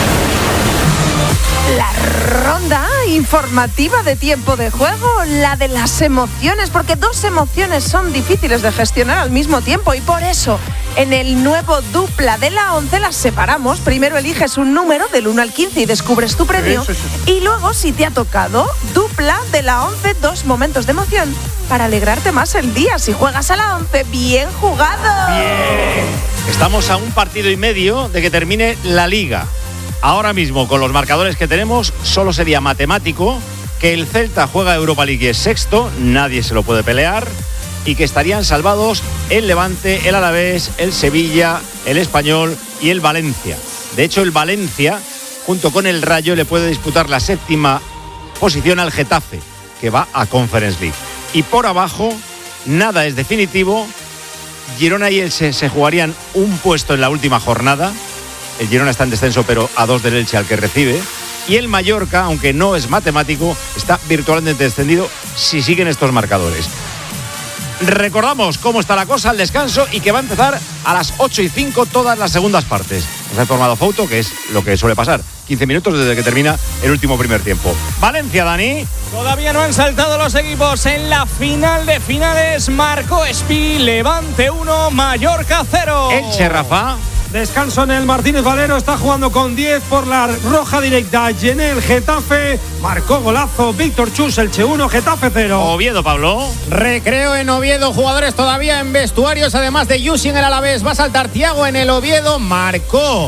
La ronda informativa de Tiempo de Juego, la de las emociones, porque dos emociones son difíciles de gestionar al mismo tiempo y por eso en el nuevo dupla de la once las separamos. Primero eliges un número del uno al quince y descubres tu premio, y luego, si te ha tocado, dupla de la once, dos momentos de emoción para alegrarte más el día. Si juegas a la once, bien jugado. Bien. Estamos a un partido y medio de que termine la Liga. Ahora mismo, con los marcadores que tenemos, solo sería matemático que el Celta juega Europa League y es sexto, nadie se lo puede pelear, y que estarían salvados el Levante, el Alavés, el Sevilla, el Español y el Valencia. De hecho, el Valencia, junto con el Rayo, le puede disputar la séptima posición al Getafe, que va a Conference League. Y por abajo, nada es definitivo. Girona y Elche se jugarían un puesto en la última jornada. El Girona está en descenso, pero a dos del Elche, al que recibe. Y el Mallorca, aunque no es matemático, está virtualmente descendido si siguen estos marcadores. Recordamos cómo está la cosa al descanso y que va a empezar a las ocho y cinco todas las segundas partes. Nos ha informado Fouto, que es lo que suele pasar. quince minutos desde que termina el último primer tiempo. Valencia, Dani. Todavía no han saltado los equipos en la final de finales. Marco Espi, Levante uno, Mallorca cero. Elche, Rafa. Descanso en el Martínez Valero, está jugando con diez por la roja directa. Yenel, Getafe, marcó golazo. Víctor Chus, Elche uno, Getafe cero. Oviedo, Pablo. Recreo en Oviedo, jugadores todavía en vestuarios, además de Yusi en el Alavés. Va a saltar Thiago en el Oviedo, marcó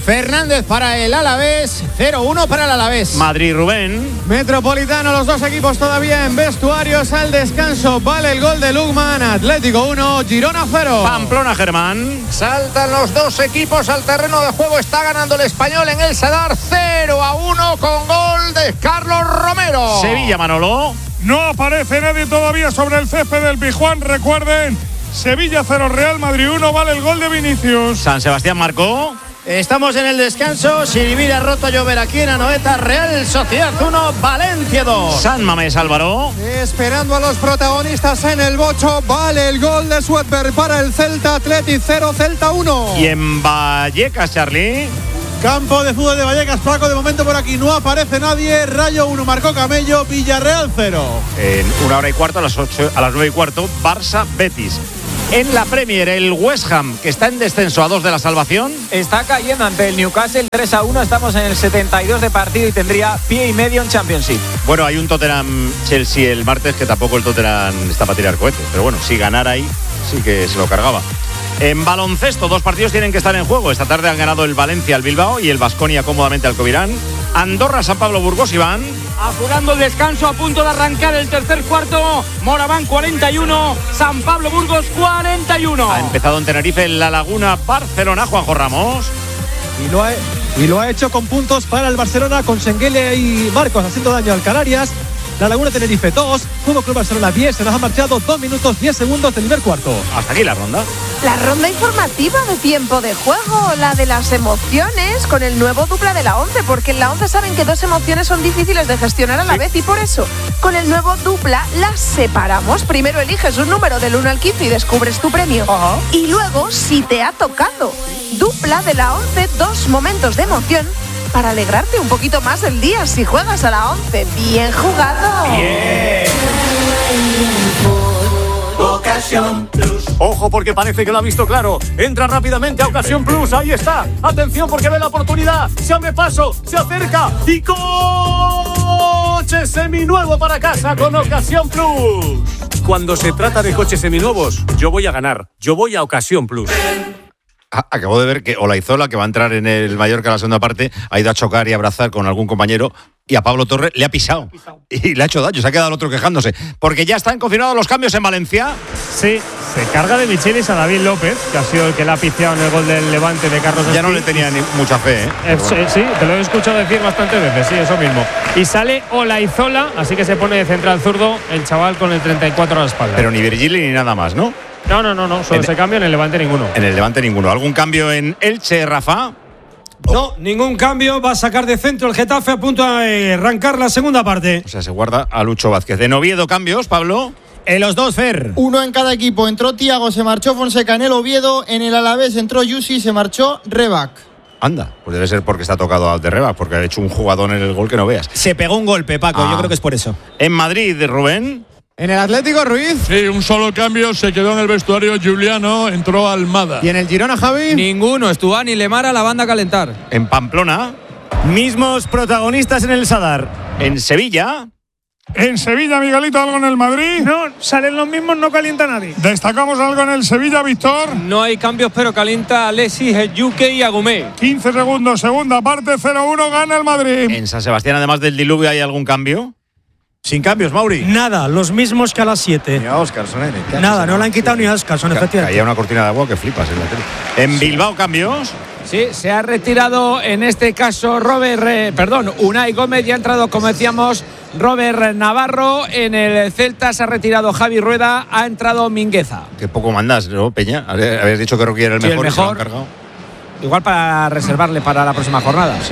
Fernández para el Alavés, cero uno para el Alavés. Madrid, Rubén. Metropolitano, los dos equipos todavía en vestuarios al descanso. Vale el gol de Lugman, Atlético uno, Girona cero. Pamplona, Germán. Saltan los dos equipos al terreno de juego. Está ganando el Español en el Sadar cero a uno con gol de Carlos Romero. Sevilla, Manolo. No aparece nadie todavía sobre el césped del Pizjuán. Recuerden, Sevilla cero, Real Madrid uno. Vale el gol de Vinicius. San Sebastián marcó. Estamos en el descanso. Sirivir ha roto a llover aquí en Anoeta. Real Sociedad uno, Valencia dos. San Mamés, Álvaro. Esperando a los protagonistas en el bocho. Vale el gol de Sweatberg para el Celta. Athletic cero, Celta uno. Y en Vallecas, Charlie. Campo de fútbol de Vallecas, Paco. De momento por aquí no aparece nadie. Rayo uno, marcó Camello. Villarreal cero. En una hora y cuarto, a las ocho, a las nueve y cuarto, Barça Betis. En la Premier, el West Ham, que está en descenso a dos de la salvación. Está cayendo ante el Newcastle tres a uno. Estamos en el setenta y dos de partido y tendría pie y medio en Championship. Bueno, hay un Tottenham-Chelsea el martes, que tampoco el Tottenham está para tirar cohetes. Pero bueno, si ganara ahí, sí que se lo cargaba. En baloncesto, dos partidos tienen que estar en juego. Esta tarde han ganado el Valencia al Bilbao y el Baskonia cómodamente al Covirán. Andorra, San Pablo Burgos, Iván. Apurando el descanso, a punto de arrancar el tercer cuarto. Moraván cuarenta y uno, San Pablo Burgos cuarenta y uno. Ha empezado en Tenerife, en La Laguna, Barcelona, Juanjo Ramos. Y lo ha, y lo ha hecho con puntos para el Barcelona, con Senguele y Marcos haciendo daño al Canarias. La Laguna Tenerife dos, Fútbol Club Barcelona diez. Se nos ha marchado dos minutos diez segundos del primer cuarto. Hasta aquí la ronda. La ronda informativa de tiempo de juego, la de las emociones, con el nuevo dupla de la once, porque en la once saben que dos emociones son difíciles de gestionar a la sí. vez, y por eso, con el nuevo dupla las separamos. Primero eliges un número del uno al quince y descubres tu premio. Uh-huh. Y luego, si te ha tocado, dupla de la once, dos momentos de emoción para alegrarte un poquito más el día si juegas a la once. ¡Bien jugado! ¡Bien! Ocasión Plus. Ojo, porque parece que lo ha visto claro. Entra rápidamente a Ocasión Plus. Ahí está. Atención, porque ve la oportunidad. Se abre paso, se acerca y coche seminuevo para casa con Ocasión Plus. Cuando se trata de coches seminuevos, yo voy a ganar. Yo voy a Ocasión Plus. Acabo de ver que Olaizola, que va a entrar en el Mallorca en la segunda parte, ha ido a chocar y abrazar con algún compañero, y a Pablo Torre le ha pisado, ha pisado. Y le ha hecho daño. Se ha quedado el otro quejándose, porque ya están confirmados los cambios en Valencia. Sí, se carga de Michelis a David López, que ha sido el que le ha piciado en el gol del Levante de Carlos. Ya no le tenía ni mucha fe, ¿eh? eh sí, sí, te lo he escuchado decir bastantes veces, sí, eso mismo. Y sale Olaizola, así que se pone de central zurdo el chaval con el treinta y cuatro a la espalda. Pero ni Virgili ni nada más, ¿no? No, no, no, no, solo en ese cambio, en el Levante ninguno. En el Levante ninguno. ¿Algún cambio en Elche, Rafa? No, ningún cambio. Va a sacar de centro el Getafe, a punto de arrancar la segunda parte. O sea, se guarda a Lucho Vázquez. ¿En Oviedo cambios, Pablo? En los dos, Fer. Uno en cada equipo. Entró Tiago, se marchó Fonseca en el Oviedo. En el Alavés entró Yusi, se marchó Rebac. Anda, pues debe ser porque está tocado de Rebac, porque ha hecho un jugador en el gol que no veas. Se pegó un golpe, Paco, ah. yo creo que es por eso. En Madrid, Rubén. En el Atlético, Ruiz. Sí, un solo cambio, se quedó en el vestuario Giuliano, entró Almada. ¿Y en el Girona, Javi? Ninguno, Estuani y Lemara, la banda a calentar. En Pamplona. Mismos protagonistas en el Sadar. En Sevilla. En Sevilla, Miguelito, ¿algo en el Madrid? No, salen los mismos, no calienta nadie. ¿Destacamos algo en el Sevilla, Víctor? No hay cambios, pero calienta Alexis, Yuke y Agumé. quince segundos, segunda parte, cero uno, gana el Madrid. En San Sebastián, además del diluvio, ¿hay algún cambio? Sin cambios, Mauri. Nada, los mismos que a las siete. Ni a Óscarson, ¿eh? Nada, no le han quitado sí. ni a Óscarson, efectivamente. Hay una cortina de agua que flipas en la tele. En Bilbao, cambios. Sí, se ha retirado en este caso Robert, eh, perdón, Unai Gómez, ya ha entrado, como decíamos, Robert Navarro. En el Celta se ha retirado Javi Rueda, ha entrado Mingueza. Qué poco mandas, ¿no, Peña? Habías dicho que Rocky era el sí, mejor, el mejor. Y se lo han cargado. Igual para reservarle para la próxima jornada. Sí.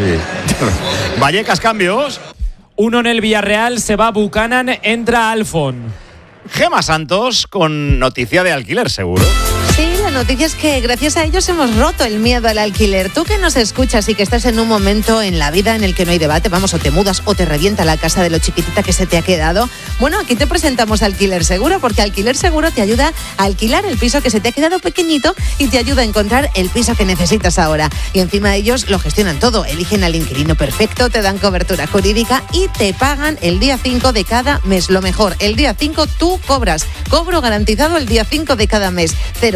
Vallecas, cambios. Uno en el Villarreal, se va Buchanan, entra Alfon. Gema Santos con noticia de alquiler, seguro. Sí, la noticia es que gracias a ellos hemos roto el miedo al alquiler. Tú que nos escuchas y que estás en un momento en la vida en el que no hay debate, vamos, o te mudas o te revienta la casa de lo chiquitita que se te ha quedado. Bueno, aquí te presentamos Alquiler Seguro, porque Alquiler Seguro te ayuda a alquilar el piso que se te ha quedado pequeñito y te ayuda a encontrar el piso que necesitas ahora. Y encima ellos lo gestionan todo, eligen al inquilino perfecto, te dan cobertura jurídica y te pagan el día cinco de cada mes. Lo mejor, el día cinco tú cobras. Cobro garantizado el día cinco de cada mes. Cero líos, cero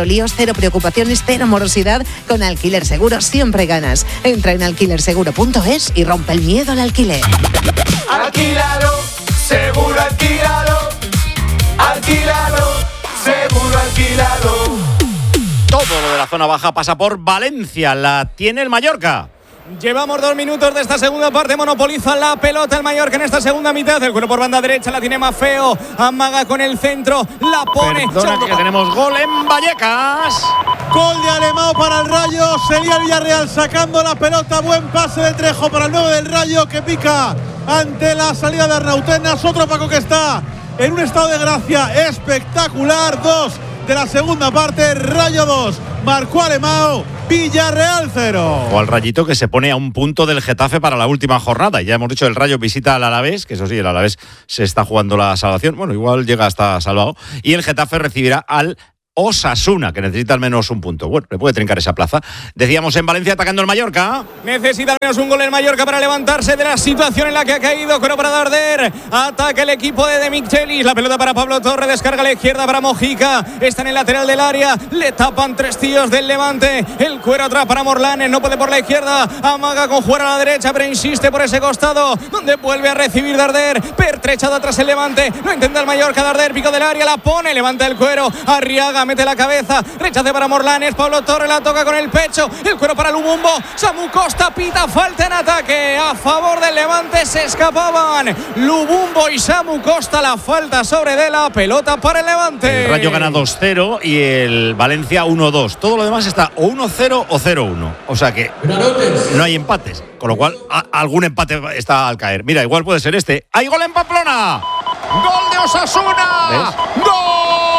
cero preocupaciones, cero morosidad. Con Alquiler Seguro siempre ganas. Entra en alquiler seguro punto es y rompe el miedo al alquiler. Alquílalo, seguro alquílalo. Alquílalo, seguro alquílalo. Todo lo de la zona baja pasa por Valencia. La tiene el Mallorca. Llevamos dos minutos de esta segunda parte. Monopoliza la pelota el Mallorca en esta segunda mitad. El cuero por banda derecha la tiene Mafeo. Amaga con el centro. La pone. Perdona que tenemos gol en Vallecas. Gol de Alemão para el Rayo. Sería el Villarreal sacando la pelota. Buen pase de Trejo para el nuevo del Rayo que pica ante la salida de Arnautenas. Otro Paco que está en un estado de gracia espectacular. Dos de la segunda parte. Rayo dos. Marcó Alemão. Villarreal cero. O al Rayito que se pone a un punto del Getafe para la última jornada. Ya hemos dicho, el Rayo visita al Alavés, que eso sí, el Alavés se está jugando la salvación. Bueno, igual llega hasta salvado. Y el Getafe recibirá al Osasuna, que necesita al menos un punto. Bueno, le puede trincar esa plaza. Decíamos en Valencia atacando el Mallorca. Necesita al menos un gol el Mallorca para levantarse de la situación en la que ha caído. Pero para Darder. Ataca el equipo de Demichelis. La pelota para Pablo Torre. Descarga a la izquierda para Mojica. Está en el lateral del área. Le tapan tres tíos del Levante. El cuero atrás para Morlanes. No puede por la izquierda. Amaga con jugar a la derecha, pero insiste por ese costado, donde vuelve a recibir Darder. Pertrechado atrás el Levante. Lo intenta el Mallorca. Darder, pico del área. La pone. Levanta el cuero. Arriaga. Mete la cabeza, rechace para Morlanes, Pablo Torre la toca con el pecho, el cuero para Lubumbo, Samu Costa pita falta en ataque, a favor del Levante, se escapaban Lubumbo y Samu Costa, la falta sobre de la pelota para el Levante. El Rayo gana dos cero y el Valencia uno dos, todo lo demás está o uno cero o cero uno, o sea que no hay empates, con lo cual a, algún empate está al caer. Mira, igual puede ser este. ¡Hay gol en Pamplona! ¡Gol de Osasuna! ¿Ves? ¡Gol!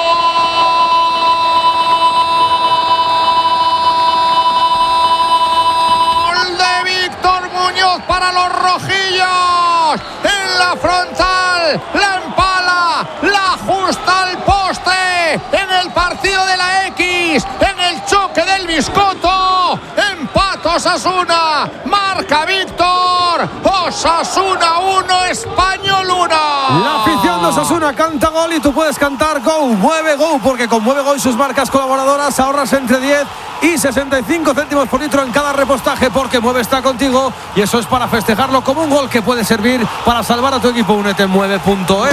Para los rojillos, en la frontal, la empala, la ajusta al poste, en el partido de la X, en el choque del Biscotto, empata Osasuna, marca Víctor, Osasuna uno, Español uno. La afición de Osasuna canta gol y tú puedes cantar Go, mueve Go, porque con Mueve Go y sus marcas colaboradoras ahorras entre diez y sesenta y cinco céntimos por litro en cada repostaje, porque Mueve está contigo y eso es para festejarlo como un gol que puede servir para salvar a tu equipo. Únete en mueve punto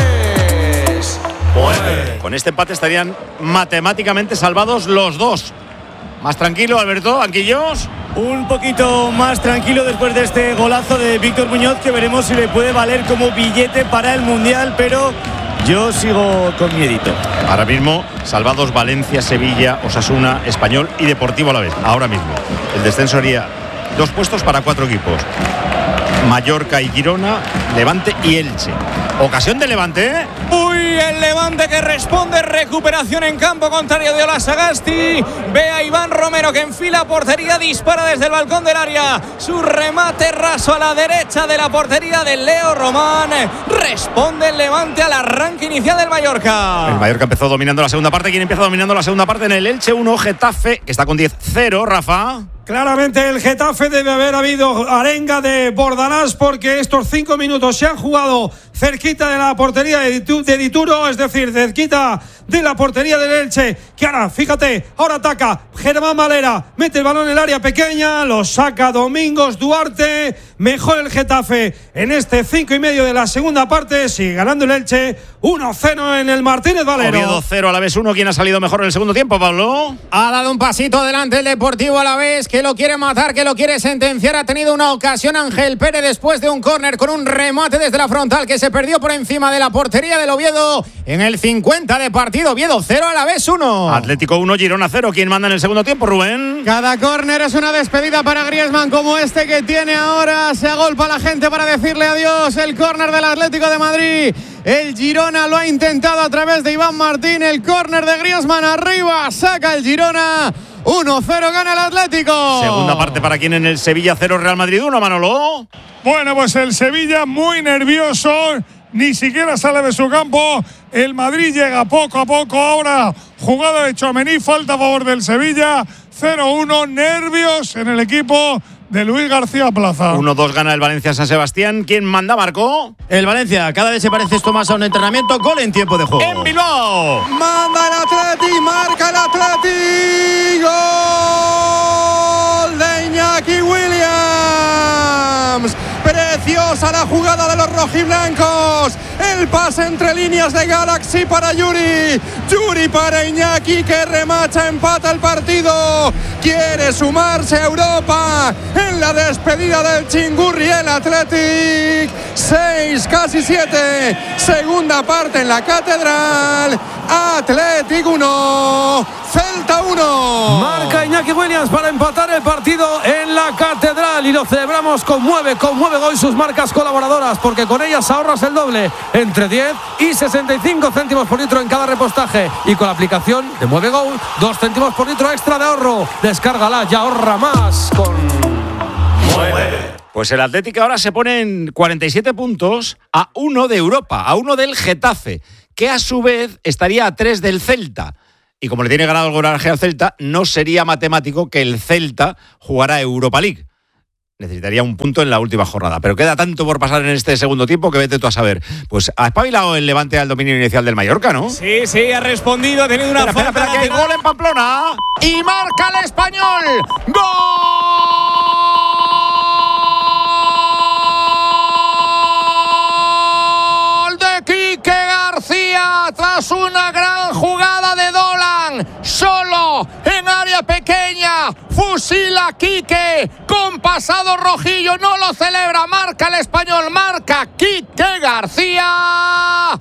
es. Mueve. Con este empate estarían matemáticamente salvados los dos. Más tranquilo, Alberto, Anquillos. Un poquito más tranquilo después de este golazo de Víctor Muñoz, que veremos si le puede valer como billete para el Mundial, pero yo sigo con miedito. Ahora mismo, salvados Valencia, Sevilla, Osasuna, Español y Deportivo Alavés. Ahora mismo. El descenso haría dos puestos para cuatro equipos. Mallorca y Girona, Levante y Elche. Ocasión de Levante, ¿eh? Uy, el Levante que responde, recuperación en campo contrario de Ola Sagasti. Ve a Iván Romero que enfila portería, dispara desde el balcón del área. Su remate raso a la derecha de la portería de Leo Román. Responde el Levante al arranque inicial del Mallorca. El Mallorca empezó dominando la segunda parte. ¿Quién empieza dominando la segunda parte? En el Elche uno, Getafe, que está con diez cero, Rafa. Claramente el Getafe debe haber habido arenga de Bordalás, porque estos cinco minutos se han jugado cerquita de la portería de Dituro, es decir, cerquita de la portería del Elche, que ahora, fíjate, ahora ataca Germán Valera, mete el balón en el área pequeña, lo saca Domingos Duarte, mejor el Getafe en este cinco y medio de la segunda parte, sigue ganando el Elche uno cero en el Martínez Valero. Oviedo cero, Alavés uno. ¿Quién ha salido mejor en el segundo tiempo, Pablo? Ha dado un pasito adelante el Deportivo Alavés, que lo quiere matar, que lo quiere sentenciar. Ha tenido una ocasión Ángel Pérez después de un córner con un remate desde la frontal que se perdió por encima de la portería del Oviedo en el cincuenta de partido. Oviedo cero, Alavés uno. Atlético uno, Girona cero. ¿Quién manda en el segundo tiempo, Rubén? Cada córner es una despedida para Griezmann, como este que tiene ahora. Se agolpa la gente para decirle adiós. El córner del Atlético de Madrid. El Girona lo ha intentado a través de Iván Martín. El córner de Griezmann arriba. Saca el Girona. uno cero gana el Atlético. Segunda parte para quien en el Sevilla cero, Real Madrid uno, Manolo. Bueno, pues el Sevilla muy nervioso. Ni siquiera sale de su campo. El Madrid llega poco a poco. Ahora jugada de Tchouaméni, falta a favor del Sevilla. cero uno, nervios en el equipo de Luis García Plaza. uno dos gana el Valencia San Sebastián. ¿Quién manda, Marco? El Valencia. Cada vez se parece esto más a un entrenamiento. Gol en tiempo de juego. En Bilbao. Manda el Atleti, marca el Atleti. Gol de Iñaki Williams. Preciosa la jugada de los rojiblancos. El pase entre líneas de Galaxy para Yuri. Yuri para Iñaki, que remacha, empata el partido. Quiere sumarse a Europa en la despedida del Chingurri el Athletic. seis, casi siete. Segunda parte en la Catedral. Athletic uno, Celta uno. Marca Iñaki Williams para empatar el partido en la Catedral y lo celebramos con Mueve, con Mueve Go y sus marcas colaboradoras, porque con ellas ahorras el doble, entre diez y sesenta y cinco céntimos por litro en cada repostaje, y con la aplicación de Mueve Go, dos céntimos por litro extra de ahorro. Descárgala y ahorra más con Mueve. Pues el Atlético ahora se pone en cuarenta y siete puntos, a uno de Europa, a uno del Getafe, que a su vez estaría a tres del Celta. Y como le tiene ganado el goraje al Celta, no sería matemático que el Celta jugara Europa League. Necesitaría un punto en la última jornada. Pero queda tanto por pasar en este segundo tiempo que vete tú a saber. Pues ha espabilado el Levante al dominio inicial del Mallorca, ¿no? Sí, sí, ha respondido, ha tenido una espera, falta. Espera, espera, que gol en Pamplona. Y marca el Español. ¡Gol de Quique García! Tras una gran jugada de Dolan, solo en área pequeña, fusila Quique con pasado rojillo, no lo celebra, marca el Español, marca Quique García.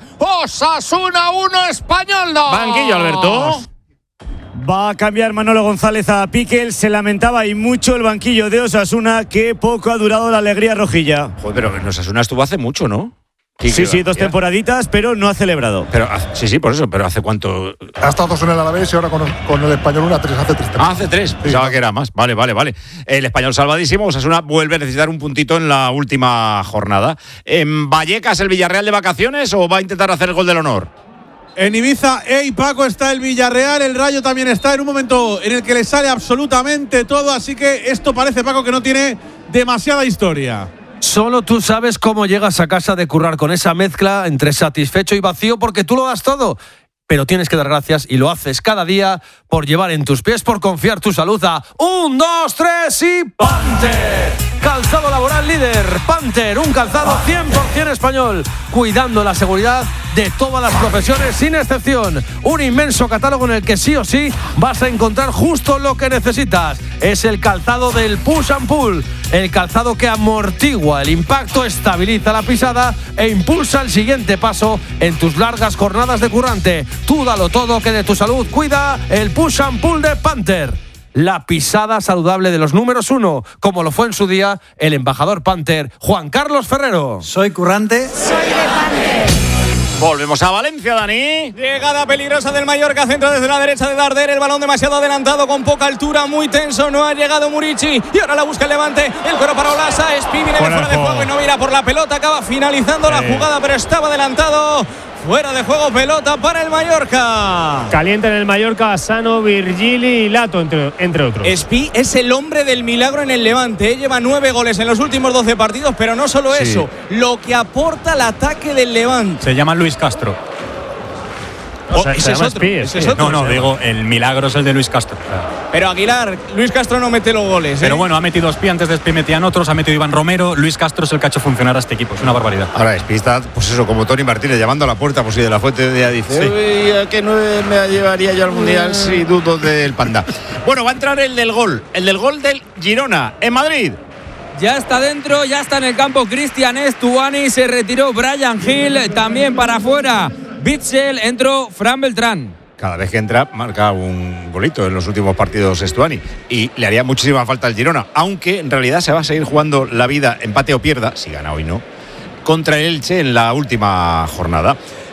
Osasuna uno, Español dos. Banquillo, Alberto. Va a cambiar Manolo González a Piquel. Se lamentaba y mucho el banquillo de Osasuna, que poco ha durado la alegría rojilla. Joder, pero en Osasuna estuvo hace mucho, ¿no? Sí, sí, dos temporaditas, pero no ha celebrado. Pero sí, sí, por eso, pero ¿hace cuánto? Ha estado dos en el Alavés y ahora con, con el Español una tres, hace tres. Ah, hace tres, pensaba sí, que era más. Vale, vale, vale. El Español salvadísimo, Osasuna vuelve a necesitar un puntito en la última jornada. ¿En Vallecas el Villarreal de vacaciones o va a intentar hacer el gol del honor? En Ibiza, ey Paco, está el Villarreal, el Rayo también está en un momento en el que le sale absolutamente todo, así que esto parece, Paco, que no tiene demasiada historia. Solo tú sabes cómo llegas a casa de currar con esa mezcla entre satisfecho y vacío, porque tú lo das todo. Pero tienes que dar gracias, y lo haces cada día, por llevar en tus pies, por confiar tu salud a un, dos, tres y Panther. Calzado laboral líder, Panther, un calzado cien por ciento español, cuidando la seguridad de todas las profesiones sin excepción. Un inmenso catálogo en el que sí o sí vas a encontrar justo lo que necesitas. Es el calzado del push and pull, el calzado que amortigua el impacto, estabiliza la pisada e impulsa el siguiente paso en tus largas jornadas de currante. Tú dalo todo, que de tu salud cuida el push and pull de Panther. La pisada saludable de los números uno, como lo fue en su día el embajador Panther, Juan Carlos Ferrero. Soy currante. Soy de Panther. Volvemos a Valencia, Dani. Llegada peligrosa del Mallorca, centro desde la derecha de Darder, el balón demasiado adelantado, con poca altura, muy tenso, no ha llegado Murici, y ahora la busca el Levante, el coro para Olasa, Espi viene de fuera de juego y no mira por la pelota, acaba finalizando la jugada, pero estaba adelantado. Fuera de juego, pelota para el Mallorca. Calienta en el Mallorca Sano, Virgili y Lato, entre, entre otros. Espi es el hombre del milagro en el Levante. Lleva nueve goles en los últimos doce partidos, pero no solo sí. eso, lo que aporta el ataque del Levante. Se llama Luis Castro. O sea, ese, es otro, Espi, ese es otro. No, no, digo, el milagro es el de Luis Castro. Pero Aguilar, Luis Castro no mete los goles. ¿eh? Pero bueno, ha metido Espi, antes de Espi metían otros, ha metido Iván Romero. Luis Castro es el que ha hecho funcionar a este equipo, es una barbaridad. Ahora Espi está, pues eso, como Tony Martínez, llamando a la puerta, pues si de la Fuente ya dice, sí. ¿A qué nueve me llevaría yo al Mundial si dudo del Panda? Bueno, va a entrar el del gol, el del gol del Girona, en Madrid. Ya está dentro, ya está en el campo Cristian Estuani, se retiró Brian Hill, también para afuera Bitzel, entró Fran Beltrán. Cada vez que entra marca un golito en los últimos partidos Estuani y le haría muchísima falta al Girona, aunque en realidad se va a seguir jugando la vida, empate o pierda, si gana hoy no, contra el Elche en la última jornada.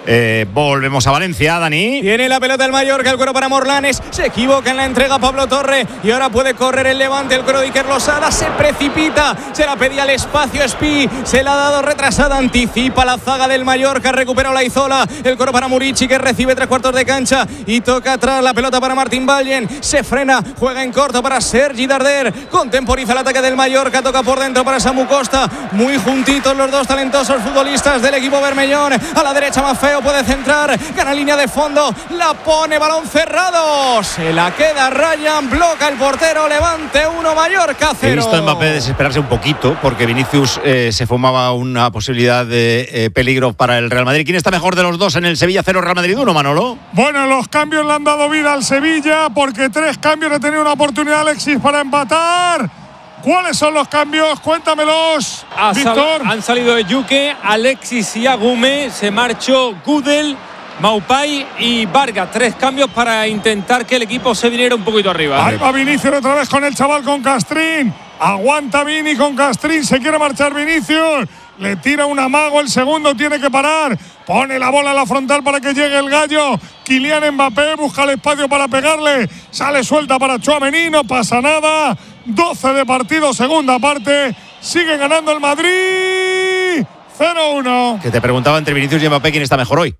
Eh, volvemos a Valencia, Dani. Tiene la pelota el Mallorca, el cuero para Morlanes. Se equivoca en la entrega Pablo Torre. Y ahora puede correr el Levante. El cuero de Iker Losada se precipita. Se la pedía al espacio Espi. Se la ha dado retrasada. Anticipa la zaga del Mallorca. Recupera Olaizola. El cuero para Murici, que recibe tres cuartos de cancha. Y toca atrás la pelota para Martín Vallen. Se frena. Juega en corto para Sergi Darder. Contemporiza el ataque del Mallorca. Toca por dentro para Samu Costa. Muy juntitos los dos talentosos futbolistas del equipo bermellón. A la derecha Maffeo puede centrar. Gana línea de fondo. La pone, balón cerrado. Se la queda Ryan. Bloca el portero. Levante uno, Mallorca cero. He visto a Mbappé desesperarse un poquito porque Vinicius eh, se fumaba una posibilidad de eh, peligro para el Real Madrid. ¿Quién está mejor de los dos en el Sevilla cero, Real Madrid uno, Manolo? Bueno, los cambios le han dado vida al Sevilla porque tres cambios ha tenido una oportunidad Alexis para empatar. ¿Cuáles son los cambios? Cuéntamelos, Ha Víctor. sal- han salido de Yuque, Alexis y Agume. Se marchó Gudel, Maupay y Vargas. Tres cambios para intentar que el equipo se viniera un poquito arriba. Ahí va Vinicius otra vez con el chaval, con Castrín. Aguanta Vini con Castrín. Se quiere marchar Vinicius. Le tira un amago. El segundo tiene que parar. Pone la bola a la frontal para que llegue el gallo. Kylian Mbappé busca el espacio para pegarle. Sale suelta para Tchouaméni. No pasa nada. doce de partido, segunda parte. Sigue ganando el Madrid. cero uno. Que te preguntaba entre Vinicius y Mbappé quién está mejor hoy.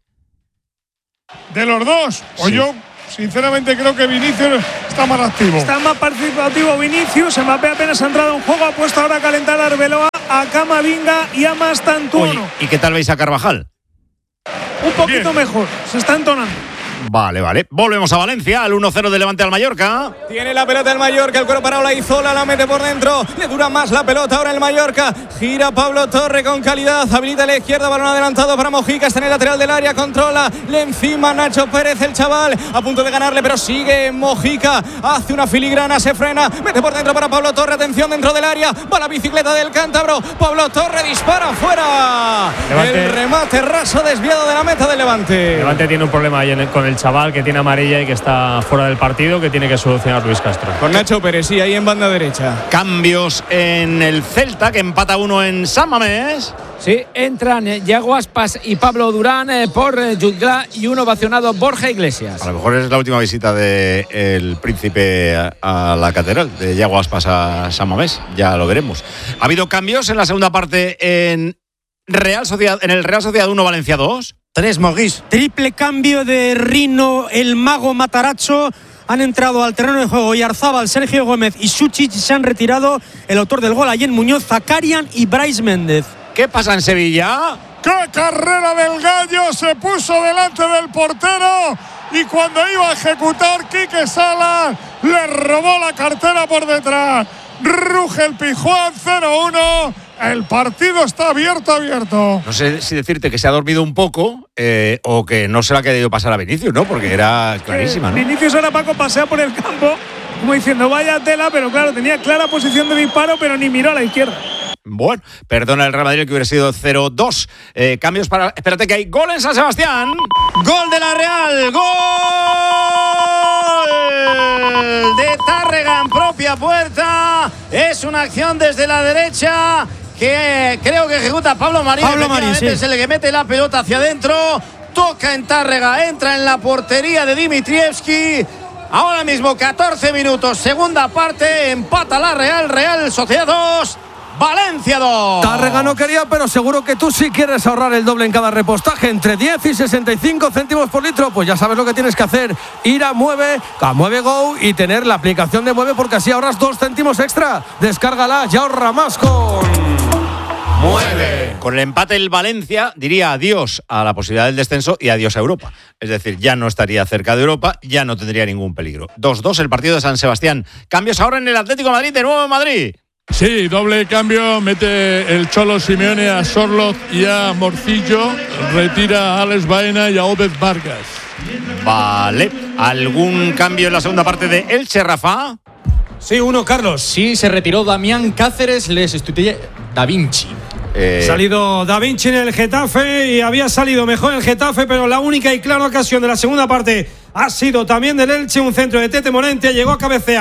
De los dos. O Sí. yo, sinceramente, creo que Vinicius está más activo. Está más participativo Vinicius. Mbappé apenas ha entrado en juego. Ha puesto ahora a calentar a Arbeloa, a Camavinga y a Mastantuono. Oye, ¿y qué tal veis a Carvajal? Un poquito mejor. Se está entonando. Vale, vale. Volvemos a Valencia, al uno cero de Levante al Mallorca. Tiene la pelota el Mallorca, el cuero para Olaizola, la mete por dentro, le dura más la pelota ahora el Mallorca, gira Pablo Torre con calidad, habilita la izquierda, balón adelantado para Mojica, está en el lateral del área, controla, le encima Nacho Pérez, el chaval, a punto de ganarle, pero sigue Mojica, hace una filigrana, se frena, mete por dentro para Pablo Torre, atención dentro del área, va la bicicleta del cántabro, Pablo Torre dispara fuera, Levante. el remate raso desviado de la meta del Levante. Levante tiene un problema ahí en el- con el chaval que tiene amarilla y que está fuera del partido, que tiene que solucionar Luis Castro. Con Nacho Pérez, sí, ahí en banda derecha. Cambios en el Celta, que empata uno en San Mamés. Sí, entran eh, Yago Aspas y Pablo Durán eh, por eh, Jutgla y un ovacionado Borja Iglesias. A lo mejor es la última visita del príncipe a, a la catedral, de Yago Aspas a San Mamés. Ya lo veremos. Ha habido cambios en la segunda parte en Real Sociedad, en el Real Sociedad uno, Valencia dos. Tres Moguís. Triple cambio de Rino, el mago Mataracho. Han entrado al terreno de juego Yarzábal, Sergio Gómez y Suchic. Se han retirado el autor del gol, Allen Muñoz, Zakarian y Brais Méndez. ¿Qué pasa en Sevilla? ¡Qué carrera del gallo! Se puso delante del portero y cuando iba a ejecutar, Quique Salas le robó la cartera por detrás. Ruge el Pijuán, cero uno. El partido está abierto, abierto. No sé si decirte que se ha dormido un poco eh, o que no se le ha querido pasar a Vinicius, ¿no? Porque era clarísima, ¿no? Vinicius ahora, Paco, pasea por el campo como diciendo vaya tela, pero claro, tenía clara posición de disparo, pero ni miró a la izquierda. Bueno, perdona el Real Madrid que hubiera sido cero dos. Eh, cambios para… Espérate que hay gol en San Sebastián. Gol de la Real. Gol de Tárrega en propia puerta. Es una acción desde la derecha que creo que ejecuta Pablo Marín. Pablo Marín, sí. Es el que mete la pelota hacia adentro. Toca en Tárrega, entra en la portería de Dimitrievski. Ahora mismo catorce minutos, segunda parte, empata la Real, Real Sociedad dos, Valencia dos. Tárrega no quería, pero seguro que tú sí quieres ahorrar el doble en cada repostaje, entre diez y sesenta y cinco céntimos por litro. Pues ya sabes lo que tienes que hacer, ir a Mueve, a Mueve Go y tener la aplicación de Mueve, porque así ahorras dos céntimos extra. Descárgala y ahorra más con Mueve. Con el empate el Valencia diría adiós a la posibilidad del descenso y adiós a Europa. Es decir, ya no estaría cerca de Europa, ya no tendría ningún peligro. dos dos el partido de San Sebastián. Cambios ahora en el Atlético de Madrid, de nuevo en Madrid. Sí, doble cambio, mete el Cholo Simeone a Sorloth y a Morcillo, retira a Alex Baena y a Obed Vargas. Vale. ¿Algún cambio en la segunda parte de Elche, Rafa? Sí, uno, Carlos. Sí, se retiró Damián Cáceres, le sustituye Da Vinci. Eh, Ha salido Da Vinci en el Getafe y había salido mejor el Getafe, pero la única y clara ocasión de la segunda parte ha sido también del Elche, un centro de Tete Morente, llegó a cabecear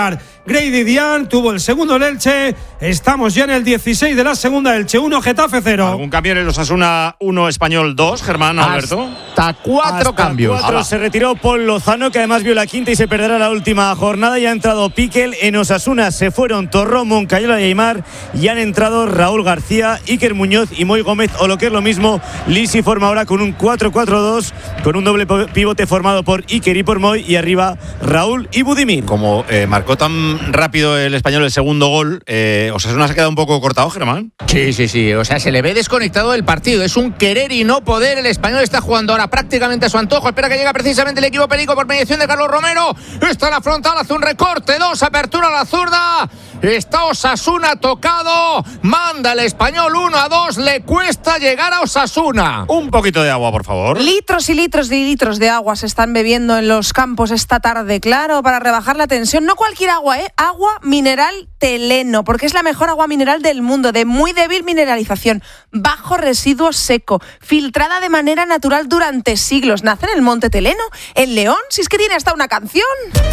Grady Dian, tuvo el segundo el Elche. Estamos ya en el dieciséis de la segunda, Elche uno, Getafe cero. ¿Algún cambio en el Osasuna uno, Español dos, Germán, Alberto? Hasta cuatro Hasta cambios. Cuatro. Se retiró Paul Lozano, que además vio la quinta y se perderá la última jornada. Y ha entrado Piquel. En Osasuna se fueron Torró, Moncayola y Aimar. Y han entrado Raúl García, Iker Muñoz y Moy Gómez. O lo que es lo mismo, Lisi forma ahora con un cuatro cuatro dos, con un doble pivote formado por Iker y por Moy. Y arriba Raúl y Budimir. Como eh, marcó tan rápido el Español el segundo gol, eh, Osasuna se ha quedado un poco cortado, Germán. Sí, sí, sí. O sea, se le ve desconectado del partido. Es un querer y no poder. El Español está jugando ahora prácticamente a su antojo. Espera que llega precisamente el equipo perico por mediación de Carlos Romero. Está en la frontal, hace un recorte, dos, apertura a la zurda. Está Osasuna tocado. Manda el Español uno a dos. Le cuesta llegar a Osasuna. Un poquito de agua, por favor. Litros y litros y litros de agua se están bebiendo en los campos esta tarde, claro, para rebajar la tensión. No cualquier agua, ¿eh? Agua mineral Teleno, porque es la mejor agua mineral del mundo, de muy débil mineralización, bajo residuo seco, filtrada de manera natural durante siglos. Nace en el Monte Teleno, en León, si es que tiene hasta una canción.